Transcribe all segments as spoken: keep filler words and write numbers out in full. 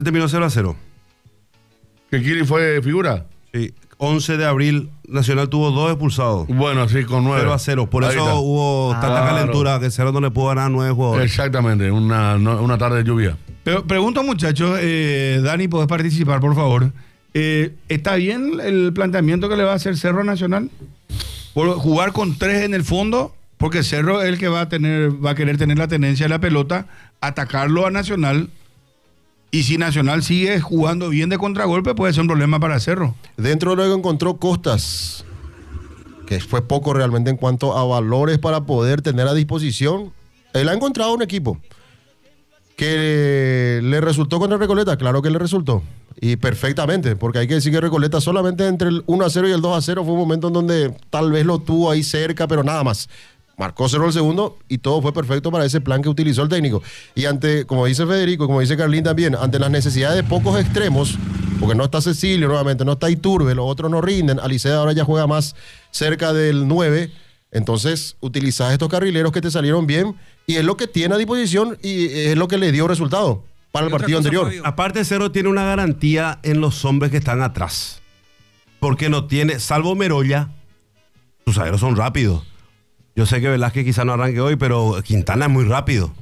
Terminó cero a cero. ¿Que Kili fue figura? Sí. once de abril, Nacional tuvo dos expulsados. Bueno, sí, con nueve. cero a cero. Por Ahí eso está. hubo tanta Claro. calentura que Cerro no le pudo ganar a nueve jugadores. Exactamente, una, no- una tarde de lluvia. Pero pregunto, muchachos, eh, Dani, ¿podés participar, por favor? Eh, ¿Está bien el planteamiento que le va a hacer Cerro Nacional? Por jugar con tres en el fondo, porque Cerro es el que va a tener, va a querer tener la tenencia de la pelota, atacarlo a Nacional. Y si Nacional sigue jugando bien de contragolpe, puede ser un problema para Cerro. Dentro de lo que encontró Costas, que fue poco realmente en cuanto a valores para poder tener a disposición, él ha encontrado un equipo que le resultó contra Recoleta, claro que le resultó, y perfectamente, porque hay que decir que Recoleta solamente entre el uno a cero y el dos a cero fue un momento en donde tal vez lo tuvo ahí cerca, pero nada más. Marcó cero el segundo y todo fue perfecto para ese plan que utilizó el técnico. Y ante, como dice Federico, como dice Carlín también, ante las necesidades de pocos extremos, porque no está Cecilio nuevamente, no está Iturbe, los otros no rinden, Alicea ahora ya juega más cerca del nueve, entonces utilizás estos carrileros que te salieron bien y es lo que tiene a disposición y es lo que le dio resultado para el partido anterior. Fabio. Aparte, Cerro tiene una garantía en los hombres que están atrás. Porque no tiene, salvo Merolla, sus zagueros son rápidos. Yo sé que Velázquez quizá no arranque hoy, pero Quintana es muy rápido.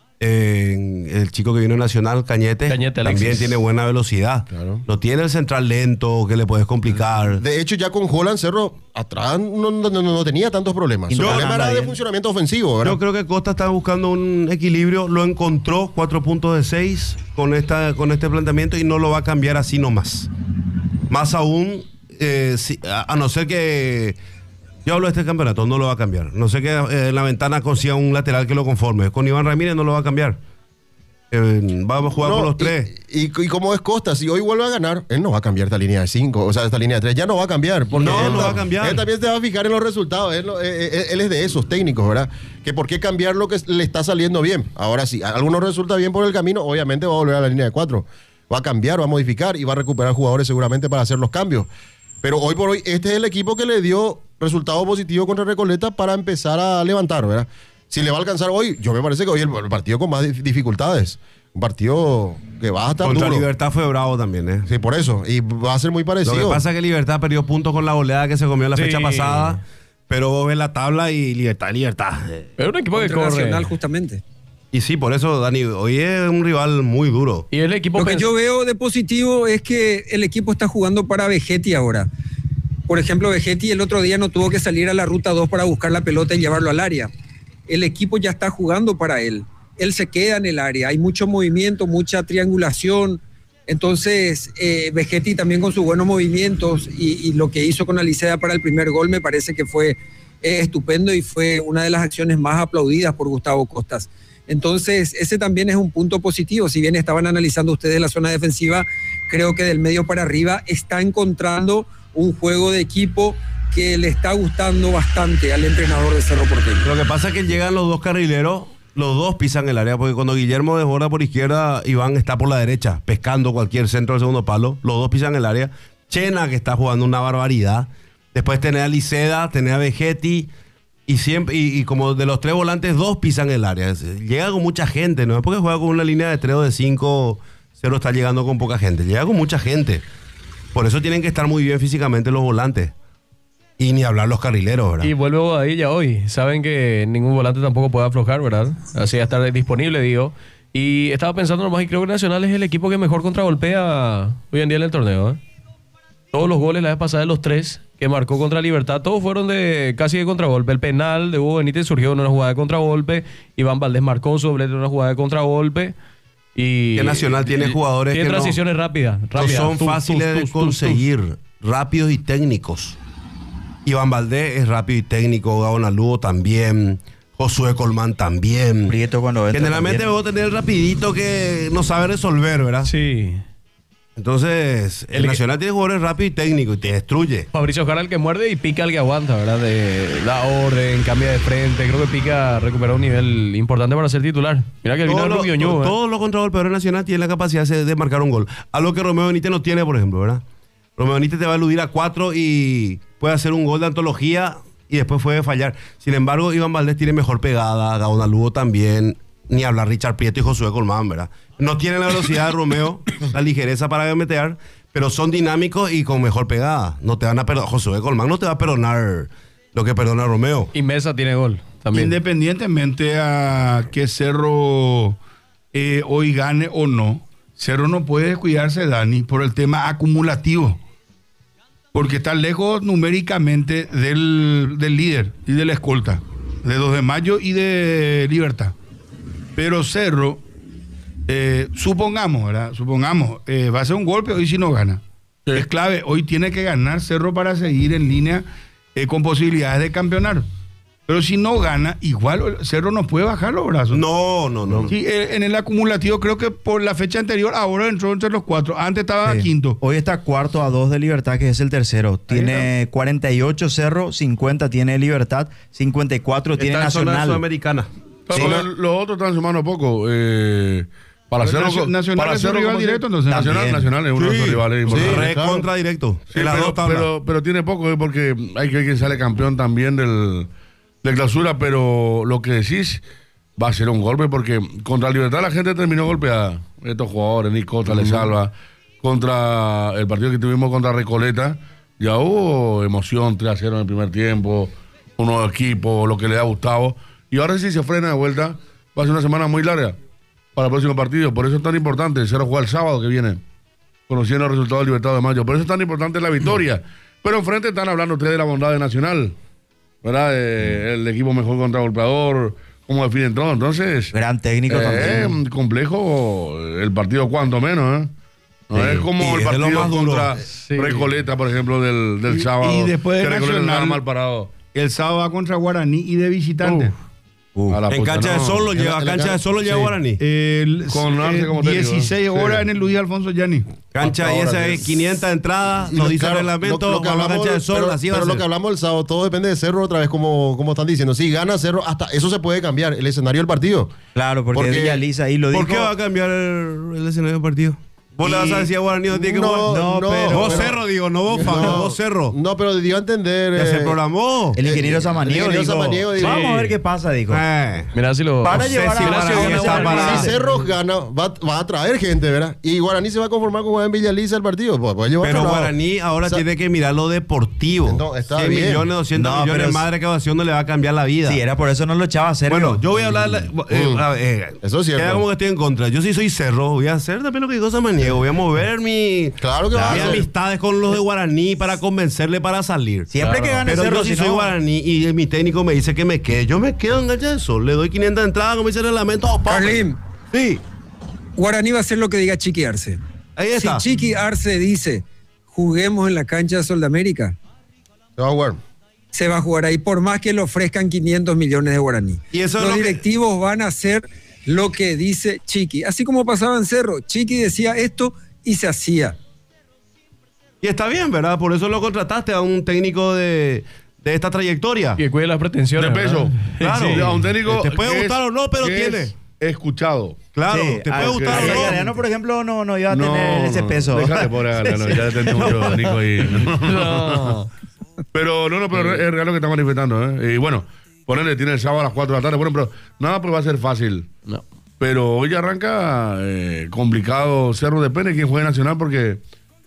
Eh, el chico que vino Nacional, Cañete, Cañete, también Alexis. tiene buena velocidad. Claro. No tiene el central lento que le puedes complicar. De hecho, ya con Holland Cerro atrás no, no- no- no tenía tantos problemas. Y Su no problema anda era de bien. funcionamiento ofensivo, ¿verdad? Yo creo que Costa está buscando un equilibrio, lo encontró, cuatro puntos de seis con, esta, con este planteamiento y no lo va a cambiar así nomás. Más aún, eh, si- a, a no ser que, yo hablo de este campeonato, no lo va a cambiar. No sé que eh, en la ventana consiga un lateral que lo conforme. Con Iván Ramírez no lo va a cambiar. Eh, vamos a jugar No, con los y- tres. Y, y, como es Costa, si hoy vuelve a ganar, él no va a cambiar esta línea de cinco, o sea, esta línea de tres, ya no va a cambiar. Porque No, él no ta- va a cambiar. Él también se va a fijar en los resultados. Él, no- eh, eh, él es de esos técnicos, ¿verdad? Que por qué cambiar lo que le está saliendo bien. Ahora sí, a algunos resulta bien por el camino, obviamente va a volver a la línea de cuatro. Va a cambiar, va a modificar y va a recuperar jugadores seguramente para hacer los cambios. Pero hoy por hoy, este es el equipo que le dio resultado positivo contra Recoleta para empezar a levantar, ¿verdad? Si le va a alcanzar hoy, yo me parece que hoy el, el partido con más dif- dificultades. Un partido que va a estar Contra duro. Libertad fue bravo también, ¿eh? Sí, por eso. Y va a ser muy Lo parecido. que pasa es que Libertad perdió puntos con la goleada que se comió la Sí. fecha pasada, pero vos ves la tabla y Libertad, Libertad. Pero un equipo que Contra corre. Nacional, justamente. Y sí, por eso, Dani, hoy es un rival muy duro. Y el equipo Lo que pens- yo veo de positivo es que el equipo está jugando para Vegetti ahora. Por ejemplo, Vegetti el otro día no tuvo que salir a la ruta dos para buscar la pelota y llevarlo al área. El equipo ya está jugando para él. Él se queda en el área. Hay mucho movimiento, mucha triangulación. Entonces, eh, Vegetti también con sus buenos movimientos y, y lo que hizo con Alicea para el primer gol me parece que fue eh, estupendo y fue una de las acciones más aplaudidas por Gustavo Costas. Entonces, ese también es un punto positivo. Si bien estaban analizando ustedes la zona defensiva, creo que del medio para arriba está encontrando un juego de equipo que le está gustando bastante al entrenador de Cerro Porteño. Lo que pasa es que llegan los dos carrileros, los dos pisan el área, porque cuando Guillermo desborda por izquierda, Iván está por la derecha, pescando cualquier centro del segundo palo, los dos pisan el área. Chena, que está jugando una barbaridad. Después tenés a Liceda, tenés a Vegetti, y siempre, y, y como de los tres volantes, dos pisan el área. Llega con mucha gente, no es porque juega con una línea de tres o de cinco, Cero está llegando con poca gente, llega con mucha gente. Por eso tienen que estar muy bien físicamente los volantes. Y ni hablar los carrileros, ¿verdad? Y vuelve Bobadilla hoy. Saben que ningún volante tampoco puede aflojar, ¿verdad? Así va a estar disponible, digo. Y estaba pensando nomás, y creo que Nacional es el equipo que mejor contragolpea hoy en día en el torneo, ¿eh? Todos los goles la vez pasada de los tres que marcó contra Libertad, todos fueron de casi de contragolpe. El penal de Hugo Benítez surgió en una jugada de contragolpe. Iván Valdés marcó su doblete en una jugada de contragolpe. Y Que Nacional tiene y- jugadores tiene que no- transiciones rápidas, No rápidas. son Tus, fáciles tus, de tus, tus, conseguir, rápidos y técnicos. Iván Valdés es rápido y técnico, Gabona Lugo también, Josué Colmán también. Prieto cuando entra Generalmente también. vos tenés el rapidito que no sabe resolver, ¿verdad? Sí. Entonces, el, El que- Nacional tiene jugadores rápidos y técnicos y te destruye. Fabricio Jara el que muerde y Pica el que aguanta, ¿verdad? De, da orden, cambia de frente. Creo que Pica recuperó un nivel importante para ser titular. Mira que vino Todos el los Rubio Ñu, to- ¿eh? todos los contragolpeadores Nacional tienen la capacidad de, de marcar un gol. Algo que Romeo Benítez no tiene, por ejemplo, ¿verdad? Romeo Benítez te va a eludir a cuatro y puede hacer un gol de antología y después puede fallar. Sin embargo, Iván Valdés tiene mejor pegada, Gaona Lugo también. ni hablar Richard Prieto y Josué Colmán, ¿verdad? No tienen la velocidad de Romeo, la ligereza para gambetear, pero son dinámicos y con mejor pegada. No te van a perdonar. Josué Colmán no te va a perdonar lo que perdona Romeo. Y Mesa tiene gol también. Independientemente a que Cerro eh, hoy gane o no, Cerro no puede descuidarse, Dani, por el tema acumulativo. Porque está lejos numéricamente del, del líder y de la escolta, de dos de mayo y de Libertad. Pero Cerro, eh, supongamos, ¿verdad? Supongamos, eh, va a ser un golpe hoy si no gana. Sí. Es clave, hoy tiene que ganar Cerro para seguir en línea eh, con posibilidades de campeonar. Pero si no gana, igual Cerro no puede bajar los brazos. No, no, no. Sí, eh, en el acumulativo creo que por la fecha anterior ahora entró entre los cuatro. Antes estaba Sí. quinto. Hoy está cuarto a dos de Libertad, que es el tercero. Tiene cuarenta y ocho Cerro, cincuenta tiene Libertad, cincuenta y cuatro tiene Está en zona Nacional. sudamericana. Pero Sí. lo- los otros están sumando poco. Eh, para Pero hacerlo. Nacio- Nacional para es su hacerlo rival como- directo, entonces. Nacional, También. Nacional es uno de Sí. sus rivales. Sí, importantes. re claro. contra directo. Sí, en las pero, dos tablas. pero, pero tiene poco, eh, porque hay que ver quién sale campeón también del, de clausura, pero lo que decís va a ser un golpe, porque contra Libertad la gente terminó golpeada. Estos jugadores, Nicota, Le Salva, contra el partido que tuvimos contra Recoleta, ya hubo emoción, tres a cero en el primer tiempo, un nuevo equipo, lo que le da a Gustavo, y ahora sí se frena de vuelta, va a ser una semana muy larga para el próximo partido, por eso es tan importante, el Cerro juega el sábado que viene, conociendo el resultado del Libertad de Mayo. Por eso es tan importante la victoria. Pero enfrente están hablando ustedes de la bondad de Nacional, ¿verdad? Eh, el equipo mejor contragolpeador, cómo definen todo. Entonces, Gran técnico eh, también. complejo el partido, cuanto menos, ¿eh? No Sí. es como Y el es de lo partido más duro. contra Sí. Recoleta, por ejemplo, del, del Y- sábado. y después de que Recoleta Nacional- estaba mal parado. El sábado va contra Guaraní y de visitante. Uf, a la En puta, cancha no. de Sol lo En lleva, la- en la cancha de can- Sol lo lleva Sí. Guaraní. El, Con Arce eh, como técnico, dieciséis ¿eh? horas Sí. en el Luis Alfonso Yanni. Cancha y Hasta esa ahora, de sí. quinientas entradas, Y nos lo- dice claro, el reglamento, lo- lo que vamos a hablamos, cancha de Sol, pero, así va a pero lo ser. que hablamos el sábado, todo depende de Cerro otra vez, como, como están diciendo. Si gana Cerro, hasta eso se puede cambiar, el escenario del partido. Claro, porque, Porque- Villaliza ahí lo dijo. ¿Por qué va a cambiar el, el escenario del partido? ¿Vos le vas a decir a Guaraní no tiene que No, jugar? No, no, pero- Vos pero- Cerro, digo, no vos Fabio, vos Cerro. No, pero dio a entender. Ya se eh, programó. El ingeniero Samaniego el ingeniero dijo, Samaniego dijo- vamos Sí. a ver qué pasa, dijo. Eh. Mirá si lo. Para no sé llevar si a Guaraní Guaraní está a para- Si Cerro gana, va, va a traer gente, ¿verdad? Y Guaraní se va a conformar con Juan Villaliza el partido. Pues, puede llevar Pero otro lado. Guaraní ahora O sea, tiene que mirar lo deportivo. No, está cien bien. millones, doscientos No, millones pero más de recaudación no le va a cambiar la vida. Sí, era por eso no lo echaba a Cerro. Bueno, yo voy a hablar. eh, eh, a ver, eh, Eso es cierto. Queda como que estoy en contra. Yo sí soy Cerro. Voy a hacer también lo que digo Samaniego. Voy a mover mi, Claro que va a mis hacer. amistades con los de Guaraní para convencerle para salir. Siempre que gane Pero Cerro, yo si si soy no- Guaraní y mi técnico me dice que me quede, yo me quedo en cancha de Sol. Le doy quinientas entradas, como dice el reglamento. ¡Oh, papi! Carlín, Sí, Guaraní va a hacer lo que diga Chiqui Arce. ahí está. Si Chiqui Arce dice, juguemos en la cancha de Sol de América, Se va a jugar. se va a jugar ahí, por más que le ofrezcan quinientos millones de guaraní. Y eso es Los lo que- directivos van a hacer lo que dice Chiqui. Así como pasaba en Cerro, Chiqui decía esto y se hacía. Y está bien, ¿verdad? Por eso lo contrataste a un técnico de, de esta trayectoria. Que cuide las pretensiones. De peso. ¿verdad? Claro. Sí. A un técnico Te puede que gustar o no, pero que tiene. es escuchado. Claro, Sí, te a- puede gustar Ariel o no. Galeano, por ejemplo, no, no iba a tener ese peso. Déjale, pobre Galeano, ya te mucho, Nico. Y, No. Pero no, no, pero es real lo que está manifestando, ¿eh? Y bueno, ponele, tiene el sábado a las cuatro de la tarde. Bueno, pero nada, pues va a ser fácil. No. Pero hoy arranca eh, complicado Cerro, depende de quién juegue Nacional, porque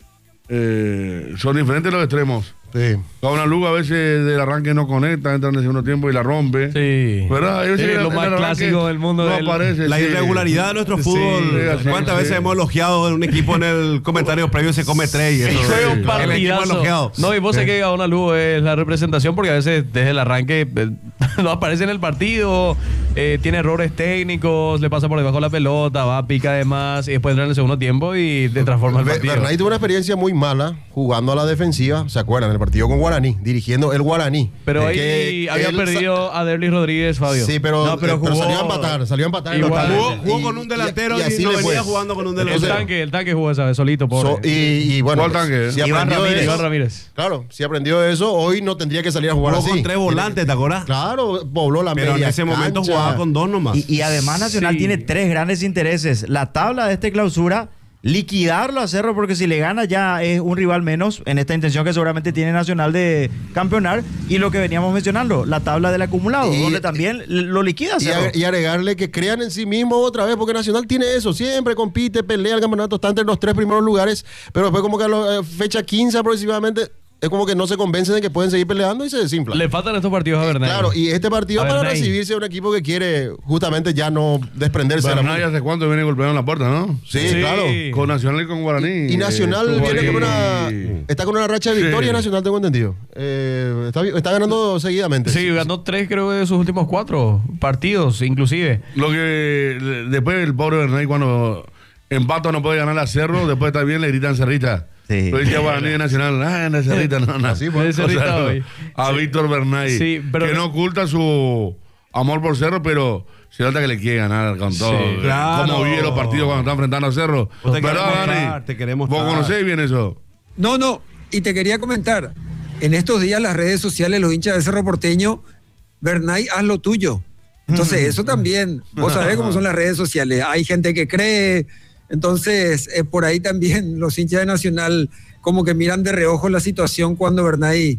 eh, son diferentes los extremos. Sí. Cada Lugo a veces del arranque no conecta, entra en el segundo tiempo y la rompe. Sí. ¿Verdad? Ellos Sí, sí, lo en más el arranque clásico del mundo No del- aparece. La sí. irregularidad de nuestro Sí, fútbol. sí, ¿Cuántas sí. veces hemos elogiado en un equipo en el comentario previo se come tres? Y eso, Fue un el equipo partidazo. elogiado. No, y vos sé que Gaona Lugo es la representación porque a veces desde el arranque eh, no aparece en el partido, eh, tiene errores técnicos, le pasa por debajo de la pelota, va, pica además y después entra en el segundo tiempo y te transforma el Be- partido. Bernay tuvo una experiencia muy mala jugando a la defensiva, ¿se acuerdan? El partido con Guaraní, dirigiendo el Guaraní. Pero ahí Que había él perdido a Derlis Rodríguez, sa- Fabio. Sí, pero, No, pero eh, pero jugó- salió a empatar, salió a empatar. en Igual. total. Jugó, jugó Y- con un delantero y, así no le venía fue. jugando con un el delantero. tanque, el tanque jugó esa vez solito, pobre. So- y, y bueno, ¿Cuál pues, tanque? si Iván aprendió Ramírez. de eso- Iván Ramírez. Claro, si aprendió de eso, hoy no tendría que salir a jugar Jugó así. con tres volantes, ¿te acordás? Claro, pobló la Pero en media ese momento cancha. jugaba con dos nomás. Y, y además Nacional Sí. tiene tres grandes intereses. La tabla de este clausura liquidarlo a Cerro, porque si le gana ya es un rival menos en esta intención que seguramente tiene Nacional de campeonar. Y lo que veníamos mencionando, la tabla del acumulado, Y- donde también lo liquida Y, Cerro. ag- y agregarle que crean en sí mismo otra vez, porque Nacional tiene eso, siempre compite, pelea el campeonato, está entre los tres primeros lugares, pero después como que a la eh, fecha quince aproximadamente, es como que no se convencen de que pueden seguir peleando y se desinflan. Le faltan estos partidos a Bernay. Claro, y este partido A para Bernay. recibirse a un equipo que quiere justamente ya no desprenderse de la Bernay hace cuánto viene golpeando la puerta, ¿no? Sí, Sí. claro. Con Nacional y con Guaraní. Y Nacional eh, estuvo viene ahí. con una, está con una racha de Sí. victoria Nacional, tengo entendido. Eh, está, está ganando seguidamente. Sí, ganó tres creo de sus últimos cuatro partidos, inclusive. Lo que de- después el pobre Bernay cuando empata no puede ganar a Cerro, después está bien le gritan Cerrita. Sí. Lo decía Guaraní de Nacional, ah, en la Cerrita, no, no. Así, pues. De Cerrita hoy. A Víctor Bernay, Sí, pero- que no oculta su amor por Cerro, pero se nota que le quiere ganar con todo. Sí, claro. Cómo vive los partidos cuando está enfrentando a Cerro. Vos te ¿Verdad, queremos Dani? estar, te queremos Vos estar. conocés bien eso. No, no, y te quería comentar, en estos días las redes sociales, los hinchas de Cerro Porteño, Bernay, haz lo tuyo. Entonces, eso también, vos sabés cómo son las redes sociales, hay gente que cree, entonces, eh, por ahí también los hinchas de Nacional como que miran de reojo la situación cuando Bernay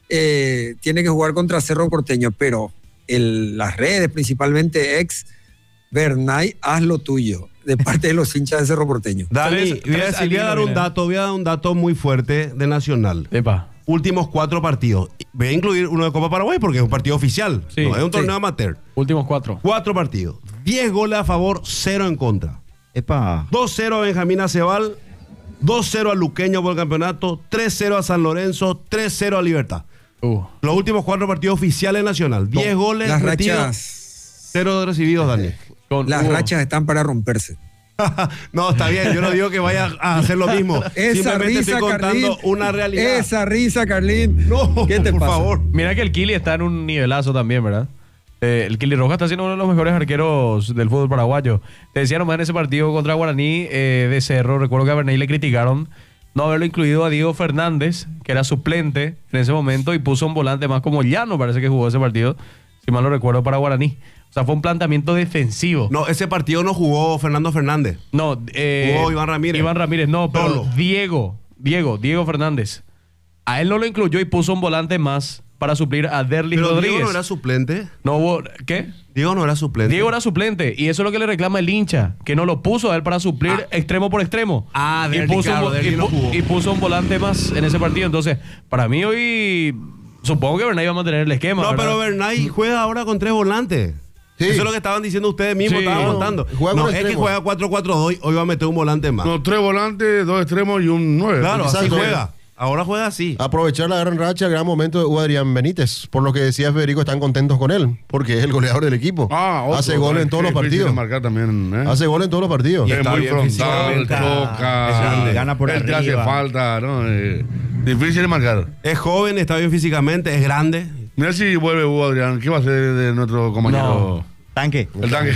eh, tiene que jugar contra Cerro Porteño, pero el- las redes, principalmente ex, Bernay, haz lo tuyo, de parte de los hinchas de Cerro Porteño. Dani, Tres- voy a, tres decir- voy a al dar hilo, un mira. dato, voy a dar un dato muy fuerte de Nacional. Epa. Últimos cuatro partidos. Voy a incluir uno de Copa Paraguay porque es un partido oficial. Sí, no es un torneo sí. amateur. Últimos cuatro. Cuatro partidos. diez goles a favor, cero en contra. Epa. dos cero a Benjamín Acebal, dos cero a Luqueño por el campeonato, tres cero a San Lorenzo, tres cero a Libertad. Uh. Los últimos cuatro partidos oficiales Nacional. diez goles Las metidos, rachas, cero recibidos, Dani. Con las Hugo. rachas están para romperse. No, está bien. Yo no digo que vaya a hacer lo mismo. Esa Simplemente risa, estoy contando Carlín. una realidad. Esa risa, Carlín. No, ¿Qué te por pasa? favor. Mira que el Kili está en un nivelazo también, ¿verdad? Eh, el Kili Rojas está siendo uno de los mejores arqueros del fútbol paraguayo. Te decía nomás en ese partido contra Guaraní eh, de Cerro, recuerdo que a Bernay le criticaron no haberlo incluido a Diego Fernández, que era suplente en ese momento, y puso un volante más como Llano, parece que jugó ese partido, si mal no recuerdo, para Guaraní. O sea, fue un planteamiento defensivo. No, ese partido no jugó Fernando Fernández. No, eh, Jugó Iván Ramírez. Iván Ramírez, no, pero Solo. Diego, Diego, Diego Fernández. A él no lo incluyó y puso un volante más para suplir a Derlis Pero Rodríguez. Diego no era suplente. No hubo, ¿qué? Diego no era suplente. Diego era suplente y eso es lo que le reclama el hincha, que no lo puso a él para suplir Ah. extremo por extremo. Ah, y Derlis, puso, un claro, vo- Derlis y, no pu- jugó. y puso un volante más en ese partido. Entonces, para mí hoy supongo que Bernay va a mantener el esquema. No, ¿verdad? pero Bernay juega ahora con tres volantes. Sí. Eso es lo que estaban diciendo ustedes mismos, Sí. estaban No, contando. juega No, con es que extremos. juega cuatro cuatro dos, hoy va a meter un volante más. No, tres volantes, dos extremos y un nueve. claro, así Exacto. juega. Ahora juega así. Aprovechar la gran racha, el gran momento de Hugo Adrián Benítez. Por lo que decía Federico, están contentos con él, porque es el goleador del equipo. Ah, otro, Hace gol en todos los qué difícil partidos. de marcar también, ¿eh? Hace gol en todos los partidos. Y Es está muy bien frontal, físicamente. choca, Sí, gana por él te hace arriba. falta, ¿no? Eh, difícil de marcar. Es joven, está bien físicamente, es grande. Mira si vuelve Hugo Adrián, ¿qué va a hacer de nuestro compañero? Tanque. El tanque.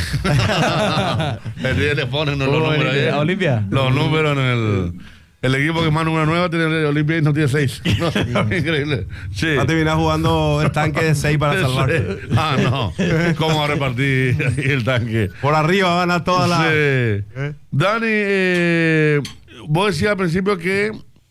el día le ponen los Hugo números ahí. Benítez, ¿a Olimpia? Los números en el. El equipo que manda una nueva tiene Olimpia y no tiene seis. No, increíble. Sí. Va a terminar jugando el tanque de seis para salvarse. Ah, no. ¿Cómo va a repartir ahí el tanque? Por arriba va a ganar toda la. Sí. Dani, eh, vos decías al principio que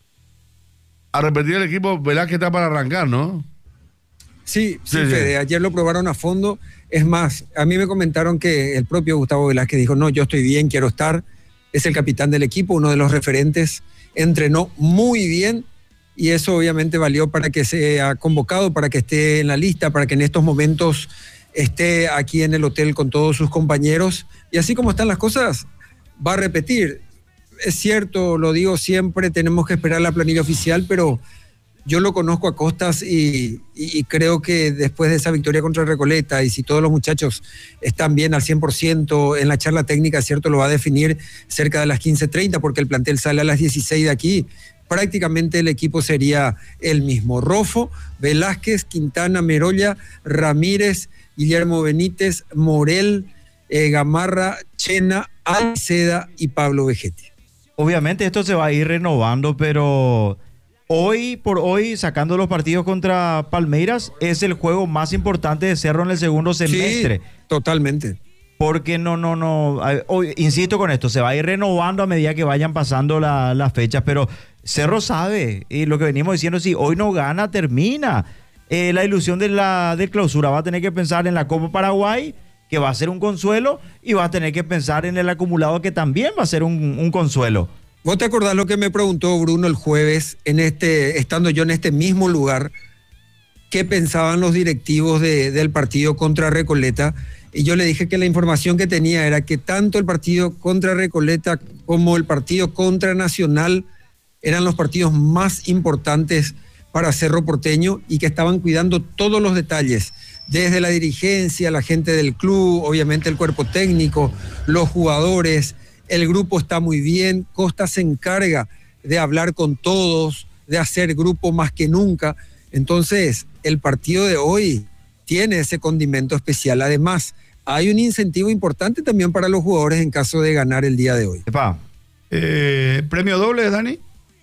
a repetir el equipo, Velázquez está para arrancar, ¿no? Sí, sí, Sí, sí. Fede, ayer lo probaron a fondo. Es más, a mí me comentaron que el propio Gustavo Velázquez dijo, no, yo estoy bien, quiero estar. Es el capitán del equipo, uno de los referentes. Entrenó muy bien y eso obviamente valió para que sea convocado, para que esté en la lista, para que en estos momentos esté aquí en el hotel con todos sus compañeros. Y así como están las cosas, va a repetir. Es cierto, lo digo siempre, tenemos que esperar la planilla oficial, pero yo lo conozco a Costas y, y- y creo que después de esa victoria contra Recoleta, y si todos los muchachos están bien al cien por ciento en la charla técnica, cierto, lo va a definir cerca de las quince treinta, porque el plantel sale a las dieciséis de aquí. Prácticamente el equipo sería el mismo. Rofo, Velázquez, Quintana, Merolla, Ramírez, Guillermo Benítez, Morel, eh, Gamarra, Chena, Alceda y Pablo Vegetti. Obviamente esto se va a ir renovando, pero hoy por hoy, sacando los partidos contra Palmeiras, es el juego más importante de Cerro en el segundo semestre. Sí, totalmente. porque no, no, no, a- hoy, insisto con esto, se va a ir renovando a medida que vayan pasando la- las fechas, pero Cerro sabe, y lo que venimos diciendo, si hoy no gana, termina. Eh, la ilusión de la del Clausura va a tener que pensar en la Copa Paraguay, que va a ser un consuelo, y va a tener que pensar en el acumulado, que también va a ser un, un consuelo. ¿Vos te acordás lo que me preguntó Bruno el jueves, en este, estando yo en este mismo lugar? ¿Qué pensaban los directivos de- del partido contra Recoleta? Y yo le dije que la información que tenía era que tanto el partido contra Recoleta como el partido contra Nacional eran los partidos más importantes para Cerro Porteño y que estaban cuidando todos los detalles, desde la dirigencia, la gente del club, obviamente el cuerpo técnico, los jugadores. El grupo está muy bien, Costa se encarga de hablar con todos, de hacer grupo más que nunca. Entonces, el partido de hoy tiene ese condimento especial. Además, hay un incentivo importante también para los jugadores en caso de ganar el día de hoy. Epa, Eh, ¿Premio doble, Dani?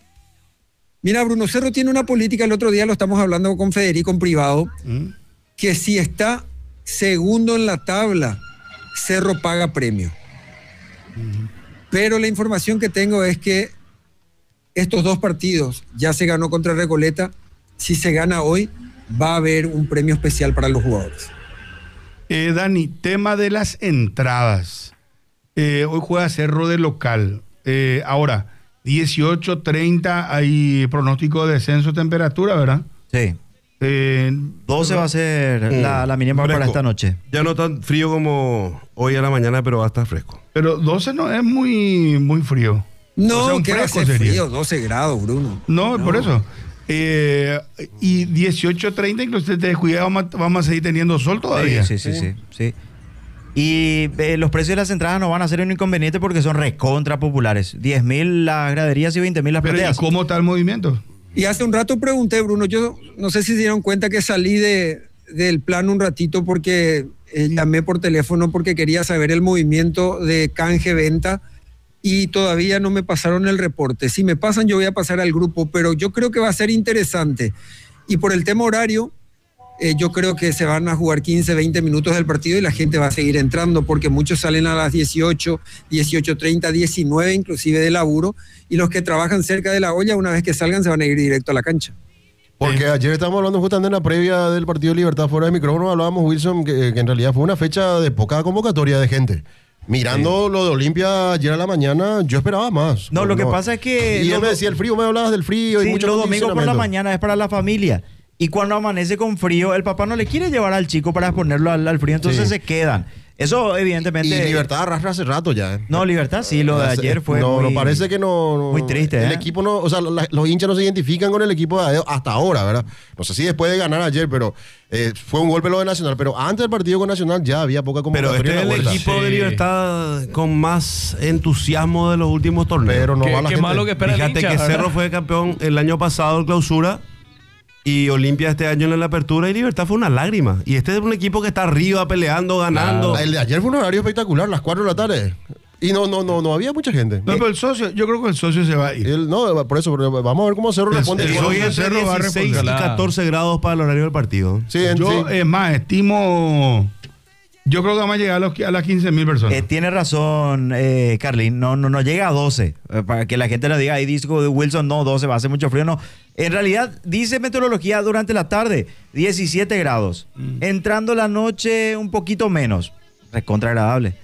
Mira, Bruno Cerro tiene una política, el otro día lo estamos hablando con Federico en privado, ¿Mm? que si está segundo en la tabla, Cerro paga premio. Pero la información que tengo es que estos dos partidos, ya se ganó contra Recoleta, si se gana hoy, va a haber un premio especial para los jugadores. Eh, Dani, tema de las entradas. Eh, hoy juega Cerro de local. Eh, ahora, dieciocho treinta hay pronóstico de descenso de temperatura, ¿verdad? sí. Eh, doce va a ser Mm, la, la mínima para fresco. esta noche. Ya no tan frío como hoy a la mañana, pero va a estar fresco. pero doce no es muy, muy frío. No, O sea, un que va a fresco ser sería. frío, doce grados, Bruno. No, por eso. Eh, y dieciocho treinta, incluso te descuidas, vamos, a- vamos a seguir teniendo sol todavía. Sí, sí, sí, sí, sí. Y eh, los precios de las entradas no van a ser un inconveniente porque son recontra populares. diez mil las graderías y veinte mil las Pero ¿y plateas. cómo está el movimiento? Y hace un rato pregunté, Bruno, yo no sé si se dieron cuenta que salí de, del plan un ratito porque eh, llamé por teléfono porque quería saber el movimiento de canje-venta y todavía no me pasaron el reporte. Si me pasan, yo voy a pasar al grupo, pero yo creo que va a ser interesante. Y por el tema horario, eh, yo creo que se van a jugar quince, veinte minutos del partido y la gente va a seguir entrando porque muchos salen a las dieciocho, dieciocho treinta, diecinueve inclusive de laburo y los que trabajan cerca de la olla una vez que salgan se van a ir directo a la cancha. Porque ayer estábamos hablando justamente en la previa del partido de Libertad fuera de micrófono, hablábamos, Wilson, que, que en realidad fue una fecha de poca convocatoria de gente. Mirando lo de Olimpia ayer a la mañana, yo esperaba más. No, lo que pasa es que Y él los me do- decía el frío, me hablabas del frío y Sí, mucho los domingos por la condicionamiento. mañana es para la familia. Y cuando amanece con frío, el papá no le quiere llevar al chico para exponerlo al, al frío, entonces Sí. se quedan. Eso, evidentemente. Y Libertad arrastra hace rato ya. ¿eh? No, Libertad sí, lo de Hace- ayer fue. No, muy, no, parece que no. no- muy triste, El ¿eh? equipo no. O sea, la- los hinchas no se identifican con el equipo de Adeo hasta ahora, ¿verdad? No sé si después de ganar ayer, pero eh, fue un golpe lo de Nacional. Pero antes del partido con Nacional ya había poca Pero convocatoria. este es en el la vuelta. equipo de Sí. Libertad con más entusiasmo de los últimos torneos. Pero no Qué- va la qué gente. malo que espera el Fíjate hincha, que ¿verdad? Cerro fue campeón el año pasado en clausura y Olimpia este año en la apertura y Libertad fue una lágrima. Y este es un equipo que está arriba peleando, ganando. El de ayer fue un horario espectacular, las cuatro de la tarde. Y no, no, no, no había mucha gente. No, pero el socio, yo creo que el socio se va a ir. Él- no, por eso, pero vamos a ver cómo Cerro El- responde. el Y socio hoy de entre Cerro va a dieciséis y responder. catorce grados para el horario del partido. Sí, en- Yo, sí. es más, estimo. Yo creo que vamos a llegar a, los, a las quince mil personas. Eh, tiene razón, eh, Carlín, no, no, no llega a doce. Eh, para que la gente no diga, ahí disco de Wilson, no, doce, va a hacer mucho frío. No, en realidad, dice meteorología durante la tarde, diecisiete grados. Entrando la noche, un poquito menos. Recontra agradable.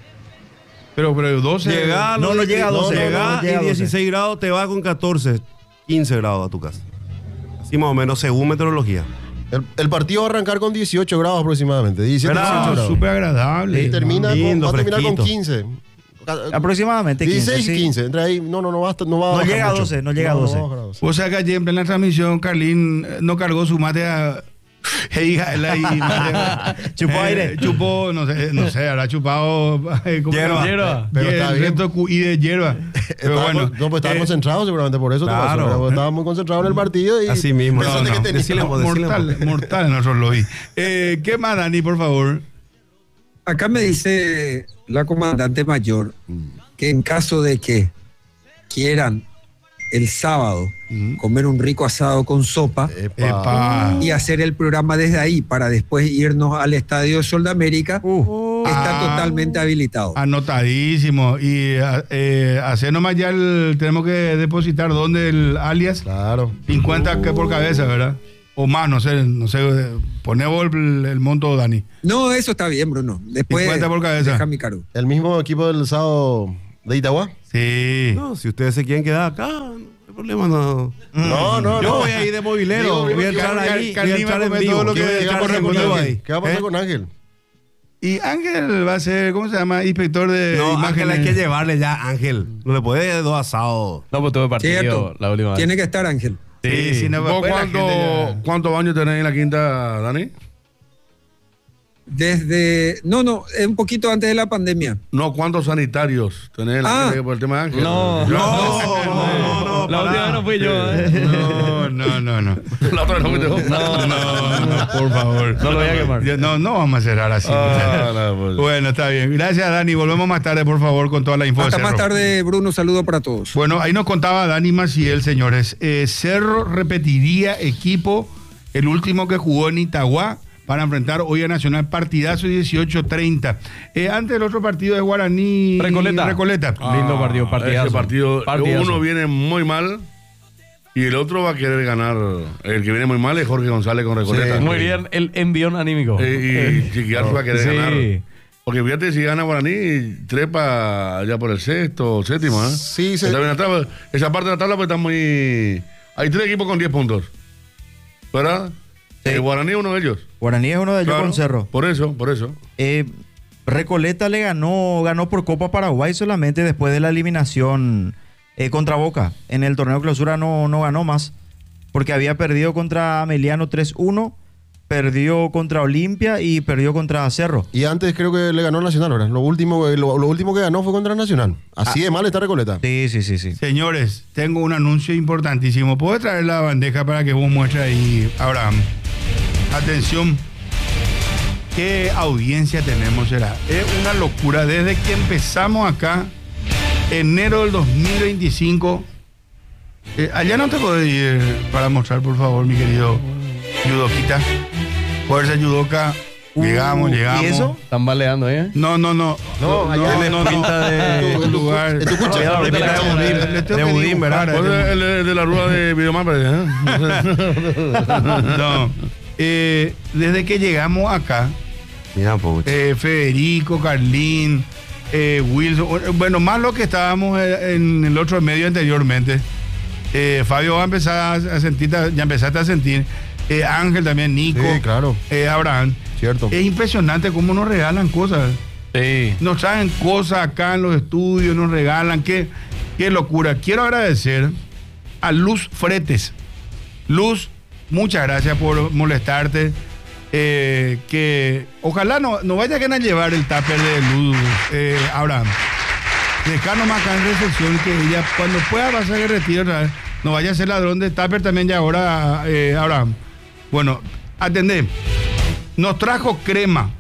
pero, pero doce. Llega, no, no llega a doce, Llega no, no llega a y doce. dieciséis grados, te va con catorce, quince grados a tu casa. Así más o menos, según meteorología. El, el partido va a arrancar con dieciocho grados aproximadamente. diecisiete, Pero, dieciocho Ah, grados. súper agradable. Y termina con, lindo, va a terminar con fresquito. quince. Aproximadamente quince. dieciséis y sí. quince. Entre ahí, no, no, no va a, no va a No bajar llega a mucho. doce, no llega a doce. va bajar a doce. O sea que ayer en plena transmisión, Carlín eh, no cargó su mate a. Hey, la- y mate- Chupó eh, aire. Chupó, no sé, no sé, habrá chupado. eh, ¿cómo se Hierba. llama? Hierba. Pero Y está el bien. resto cu- y de hierba. Pero Estaba bueno. con- no, pues estaba eh, concentrado seguramente por eso. te claro. pasó, pero estaba muy concentrado en el partido y Así mismo. pensaste No, que no. tenía- Decile, vos, decile, mortal, vos. mortal, nosotros lo vi. Eh, ¿Qué más, Dani, por favor? Acá me dice la comandante mayor que en caso de que quieran el sábado comer un rico asado con sopa Epa. Epa. y hacer el programa desde ahí para después irnos al estadio de Sol de América, Uh, está Ah. totalmente habilitado. Anotadísimo. Y eh, hacer nomás ya el, tenemos que depositar donde el alias Claro. cincuenta que por cabeza, ¿verdad? O más, no sé, no sé, poné vos el, el monto, Dani. No, eso está bien, Bruno. Después cincuenta por cabeza. deja mi cargo. El mismo equipo del sábado de Itagua. Sí. No, si ustedes se quieren quedar acá, no hay problema, no. No, no, Yo no. voy a ir de movilero, Digo, voy a entrar Car- ahí, Car- voy a Carlín va entrar a en comer vivo. todo lo que Yo voy a ¿Qué va a entrar pasar en con vivo Ángel? ahí. ¿Qué va a pasar ¿Eh? con Ángel? Y Ángel va a ser, ¿cómo se llama? Inspector de No, Ángel imágenes. hay que llevarle ya, Ángel. No le puede dos asados. No, pues tuve partido Cierto. la última vez. Tiene que estar Ángel. Sí, sí, no, ¿Vos pues la cuánto- gente ya- ¿Cuántos baños tenés en la quinta, Dani? Desde. No, no, es un poquito antes de la pandemia. No, ¿cuántos sanitarios tenés en la Ah. quinta por el tema de Ángel? No. Yo- No, no, no, La última vez no fui yo. ¿eh? No, no, no, no. La otra vez no fuiste vos. No, No, no, por favor. No lo voy a quemar. Ya, No, no vamos a cerrar así. Ah, no, pues. Bueno, está bien. Gracias, Dani. Volvemos más tarde, por favor, con toda la info de Hasta Cerro. más tarde, Bruno. Saludo para todos. Bueno, ahí nos contaba Dani Maciel, señores. Eh, Cerro repetiría equipo, el último que jugó en Itagua, para enfrentar hoy a Nacional, partidazo dieciocho treinta. Eh, antes del otro partido de Guaraní Recoleta. Recoleta. Lindo partido, partidazo. Ese partido, Partidazo. uno viene muy mal y el otro va a querer ganar. El que viene muy mal es Jorge González con Recoleta. Sí, Muy bien, el envión anímico. Eh, y Chiquiarzo va a querer Sí. ganar. Porque fíjate, si gana Guaraní, trepa ya por el sexto, séptimo, ¿eh? Sí, se- Está bien la tabla. Esa parte de la tabla pues está muy... Hay tres equipos con diez puntos. ¿Verdad? Sí. Eh, Guaraní es uno de ellos. Guaraní es uno de ellos Claro. con Cerro. Por eso, por eso. Eh, Recoleta le ganó, ganó por Copa Paraguay solamente después de la eliminación eh, contra Boca. En el torneo clausura no, no ganó más, porque había perdido contra Ameliano tres uno, perdió contra Olimpia y perdió contra Cerro. Y antes creo que le ganó Nacional, ¿verdad? Lo último, lo, lo último que ganó fue contra Nacional. Así de mal está Recoleta. Sí, sí, sí, sí. Señores, tengo un anuncio importantísimo. ¿Puedo traer la bandeja para que vos muestres ahí, Abraham? Atención. ¿Qué audiencia tenemos? Será? Es una locura. Desde que empezamos acá, enero del dos mil veinticinco. Eh, allá no te podés ir para mostrar, por favor, mi querido Yudoquita. Fuerza Yudoka. Llegamos, llegamos. ¿Y eso? Están baleando, ¿eh? No, no, no. No, allá no, tenés no, no. pinta de- En tu lugar. en tu cucha. Cuidado, Le pinta de tengo que- budín, le tengo de que budín, ¿verdad? dibujar, Pues eh, el, el de la rueda de Videomapa, ¿eh? No. Eh, desde que llegamos acá, Mira, pues. eh, Federico, Carlín, eh, Wilson, bueno, más lo que estábamos eh, en el otro medio anteriormente. Eh, Fabio va a empezar a sentir, ya empezaste a sentir. Eh, Ángel también, Nico, Sí, claro. eh, Abraham. Cierto. Es impresionante cómo nos regalan cosas. Sí. Nos traen cosas acá en los estudios, nos regalan. Qué, qué locura. Quiero agradecer a Luz Fretes. Luz, muchas gracias por molestarte. Eh, que ojalá no, no vaya a querer llevar el tupper de Luz, eh, Abraham. Dejar nomás acá en recepción que ella, cuando pueda pasar el retiro otra vez, no vaya a ser ladrón de tupper también ya ahora, eh, Abraham. Bueno, atendé. Nos trajo crema.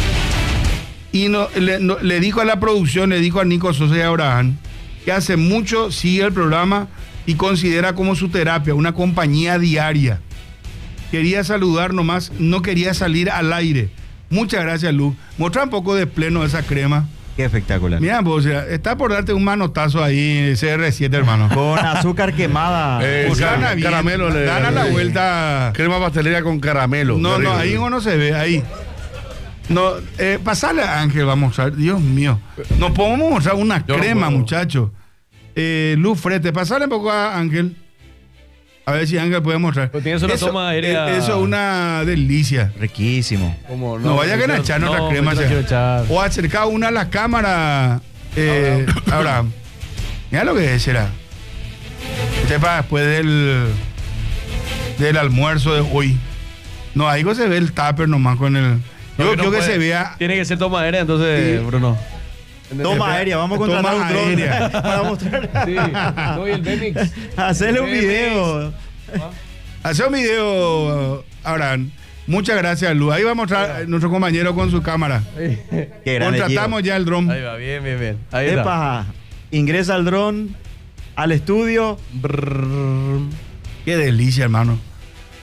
Y no, le, no- le dijo a la producción, le dijo a Nico Sosa y a Abraham, que hace mucho sigue el programa y considera como su terapia, una compañía diaria. Quería saludar nomás, no quería salir al aire. Muchas gracias, Luz. Mostra un poco de pleno de esa crema. Qué espectacular. Mira, pues, o sea, está por darte un manotazo ahí, C R siete, hermano. Con azúcar quemada. Eh, Pues car- gana bien, caramelo le- dan a la vuelta. Crema pastelera con caramelo. No, Qué no, rico. ahí no se ve, ahí. No, eh, pasale a Ángel, vamos a mostrar. Dios mío. Nos podemos mostrar una Yo no crema, puedo. muchachos. Eh, Luz Frete, pasale un poco a Ángel. A ver si Ángel puede mostrar. Pero tienes una toma aérea. eh, Eso es una delicia. Riquísimo. Como No, vaya a yo- echar nuestra no, crema. yo no sea. quiero echar. O acercar una a la cámara. Eh, ahora, mira lo que es, será. Este es para después del, del almuerzo de hoy. No, ahí se ve el tupper nomás con el. No, Yo no creo que puede. se vea. Tiene que ser toma aérea, entonces, Sí. Bruno. Toma aérea, vamos a contratar Toma un dron aérea. para mostrar. Sí. No, y el Bemix. Hacerle un video. Hacer un video, Abraham. Muchas gracias, Lu. Ahí va a mostrar a nuestro compañero con su cámara. Qué gran Contratamos ya el dron. Ahí va, bien, bien, bien. Ahí está. Epa, ingresa al dron, al estudio. Qué delicia, hermano.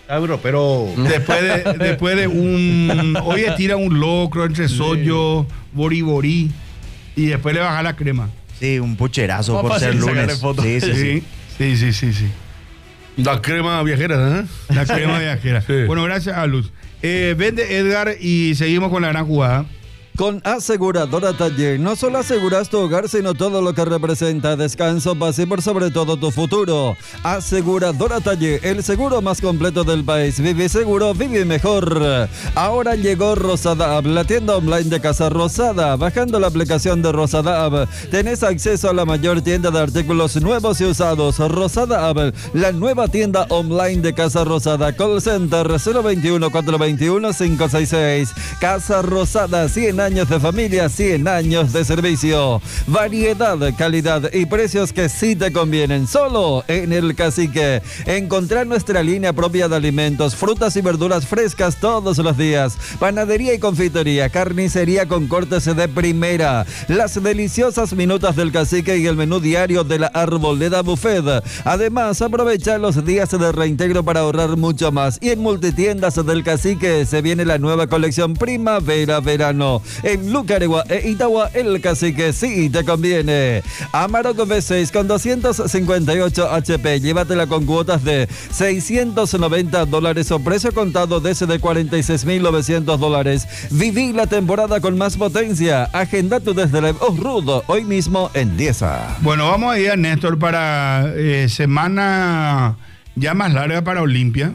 Cabro, pero Después de, después de un. Hoy estira un locro entre sollo, boriborí y después le baja la crema. Sí, un pucherazo Más por fácil ser sacarle lunes. fotos. Sí, sí, sí. Sí, sí, sí, sí. sí. La crema viajera, ¿eh? La crema viajera. Sí. Bueno, gracias a Luz. Eh, vende Edgar y seguimos con la gran jugada. Con Aseguradora Taller no solo aseguras tu hogar, sino todo lo que representa descanso, paz y por sobre todo tu futuro. Aseguradora Taller, el seguro más completo del país. Vive seguro, vive mejor. Ahora llegó Rosada App, la tienda online de Casa Rosada. Bajando la aplicación de Rosada App, tenés acceso a la mayor tienda de artículos nuevos y usados. Rosada App, la nueva tienda online de Casa Rosada. Call Center cero veintiuno, cuatrocientos veintiuno, quinientos sesenta y seis. Casa Rosada, cien años de familia, cien años de servicio. Variedad, calidad y precios que sí te convienen. Solo en El Cacique. Encontrar nuestra línea propia de alimentos, frutas y verduras frescas todos los días. Panadería y confitería, carnicería con cortes de primera. Las deliciosas minutas del Cacique y el menú diario de la Arboleda Buffet. Además, aprovecha los días de reintegro para ahorrar mucho más. Y en Multitiendas del Cacique se viene la nueva colección Primavera-Verano. En Lucaregua e Itagua, El Cacique sí te conviene. Amarok V seis con doscientos cincuenta y ocho H P. Llévatela con cuotas de seiscientos noventa dólares o precio contado desde cuarenta y seis mil novecientos dólares. Viví la temporada con más potencia. Agenda tu desde el Rudo hoy mismo en Dieza. Bueno, vamos a ir a Néstor para eh, semana ya más larga para Olimpia.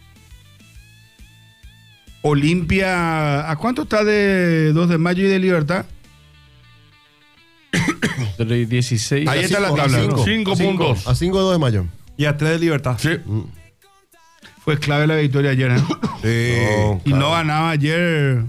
Olimpia, ¿a cuánto está de dos de mayo y de Libertad? Entre dieciséis. Ahí está la cinco, tabla. a cinco. Cinco A cinco. puntos. A cinco de dos de mayo. y a tres de Libertad. Sí. Fue clave la victoria ayer, ¿eh? Sí. No, Y no ganaba ayer.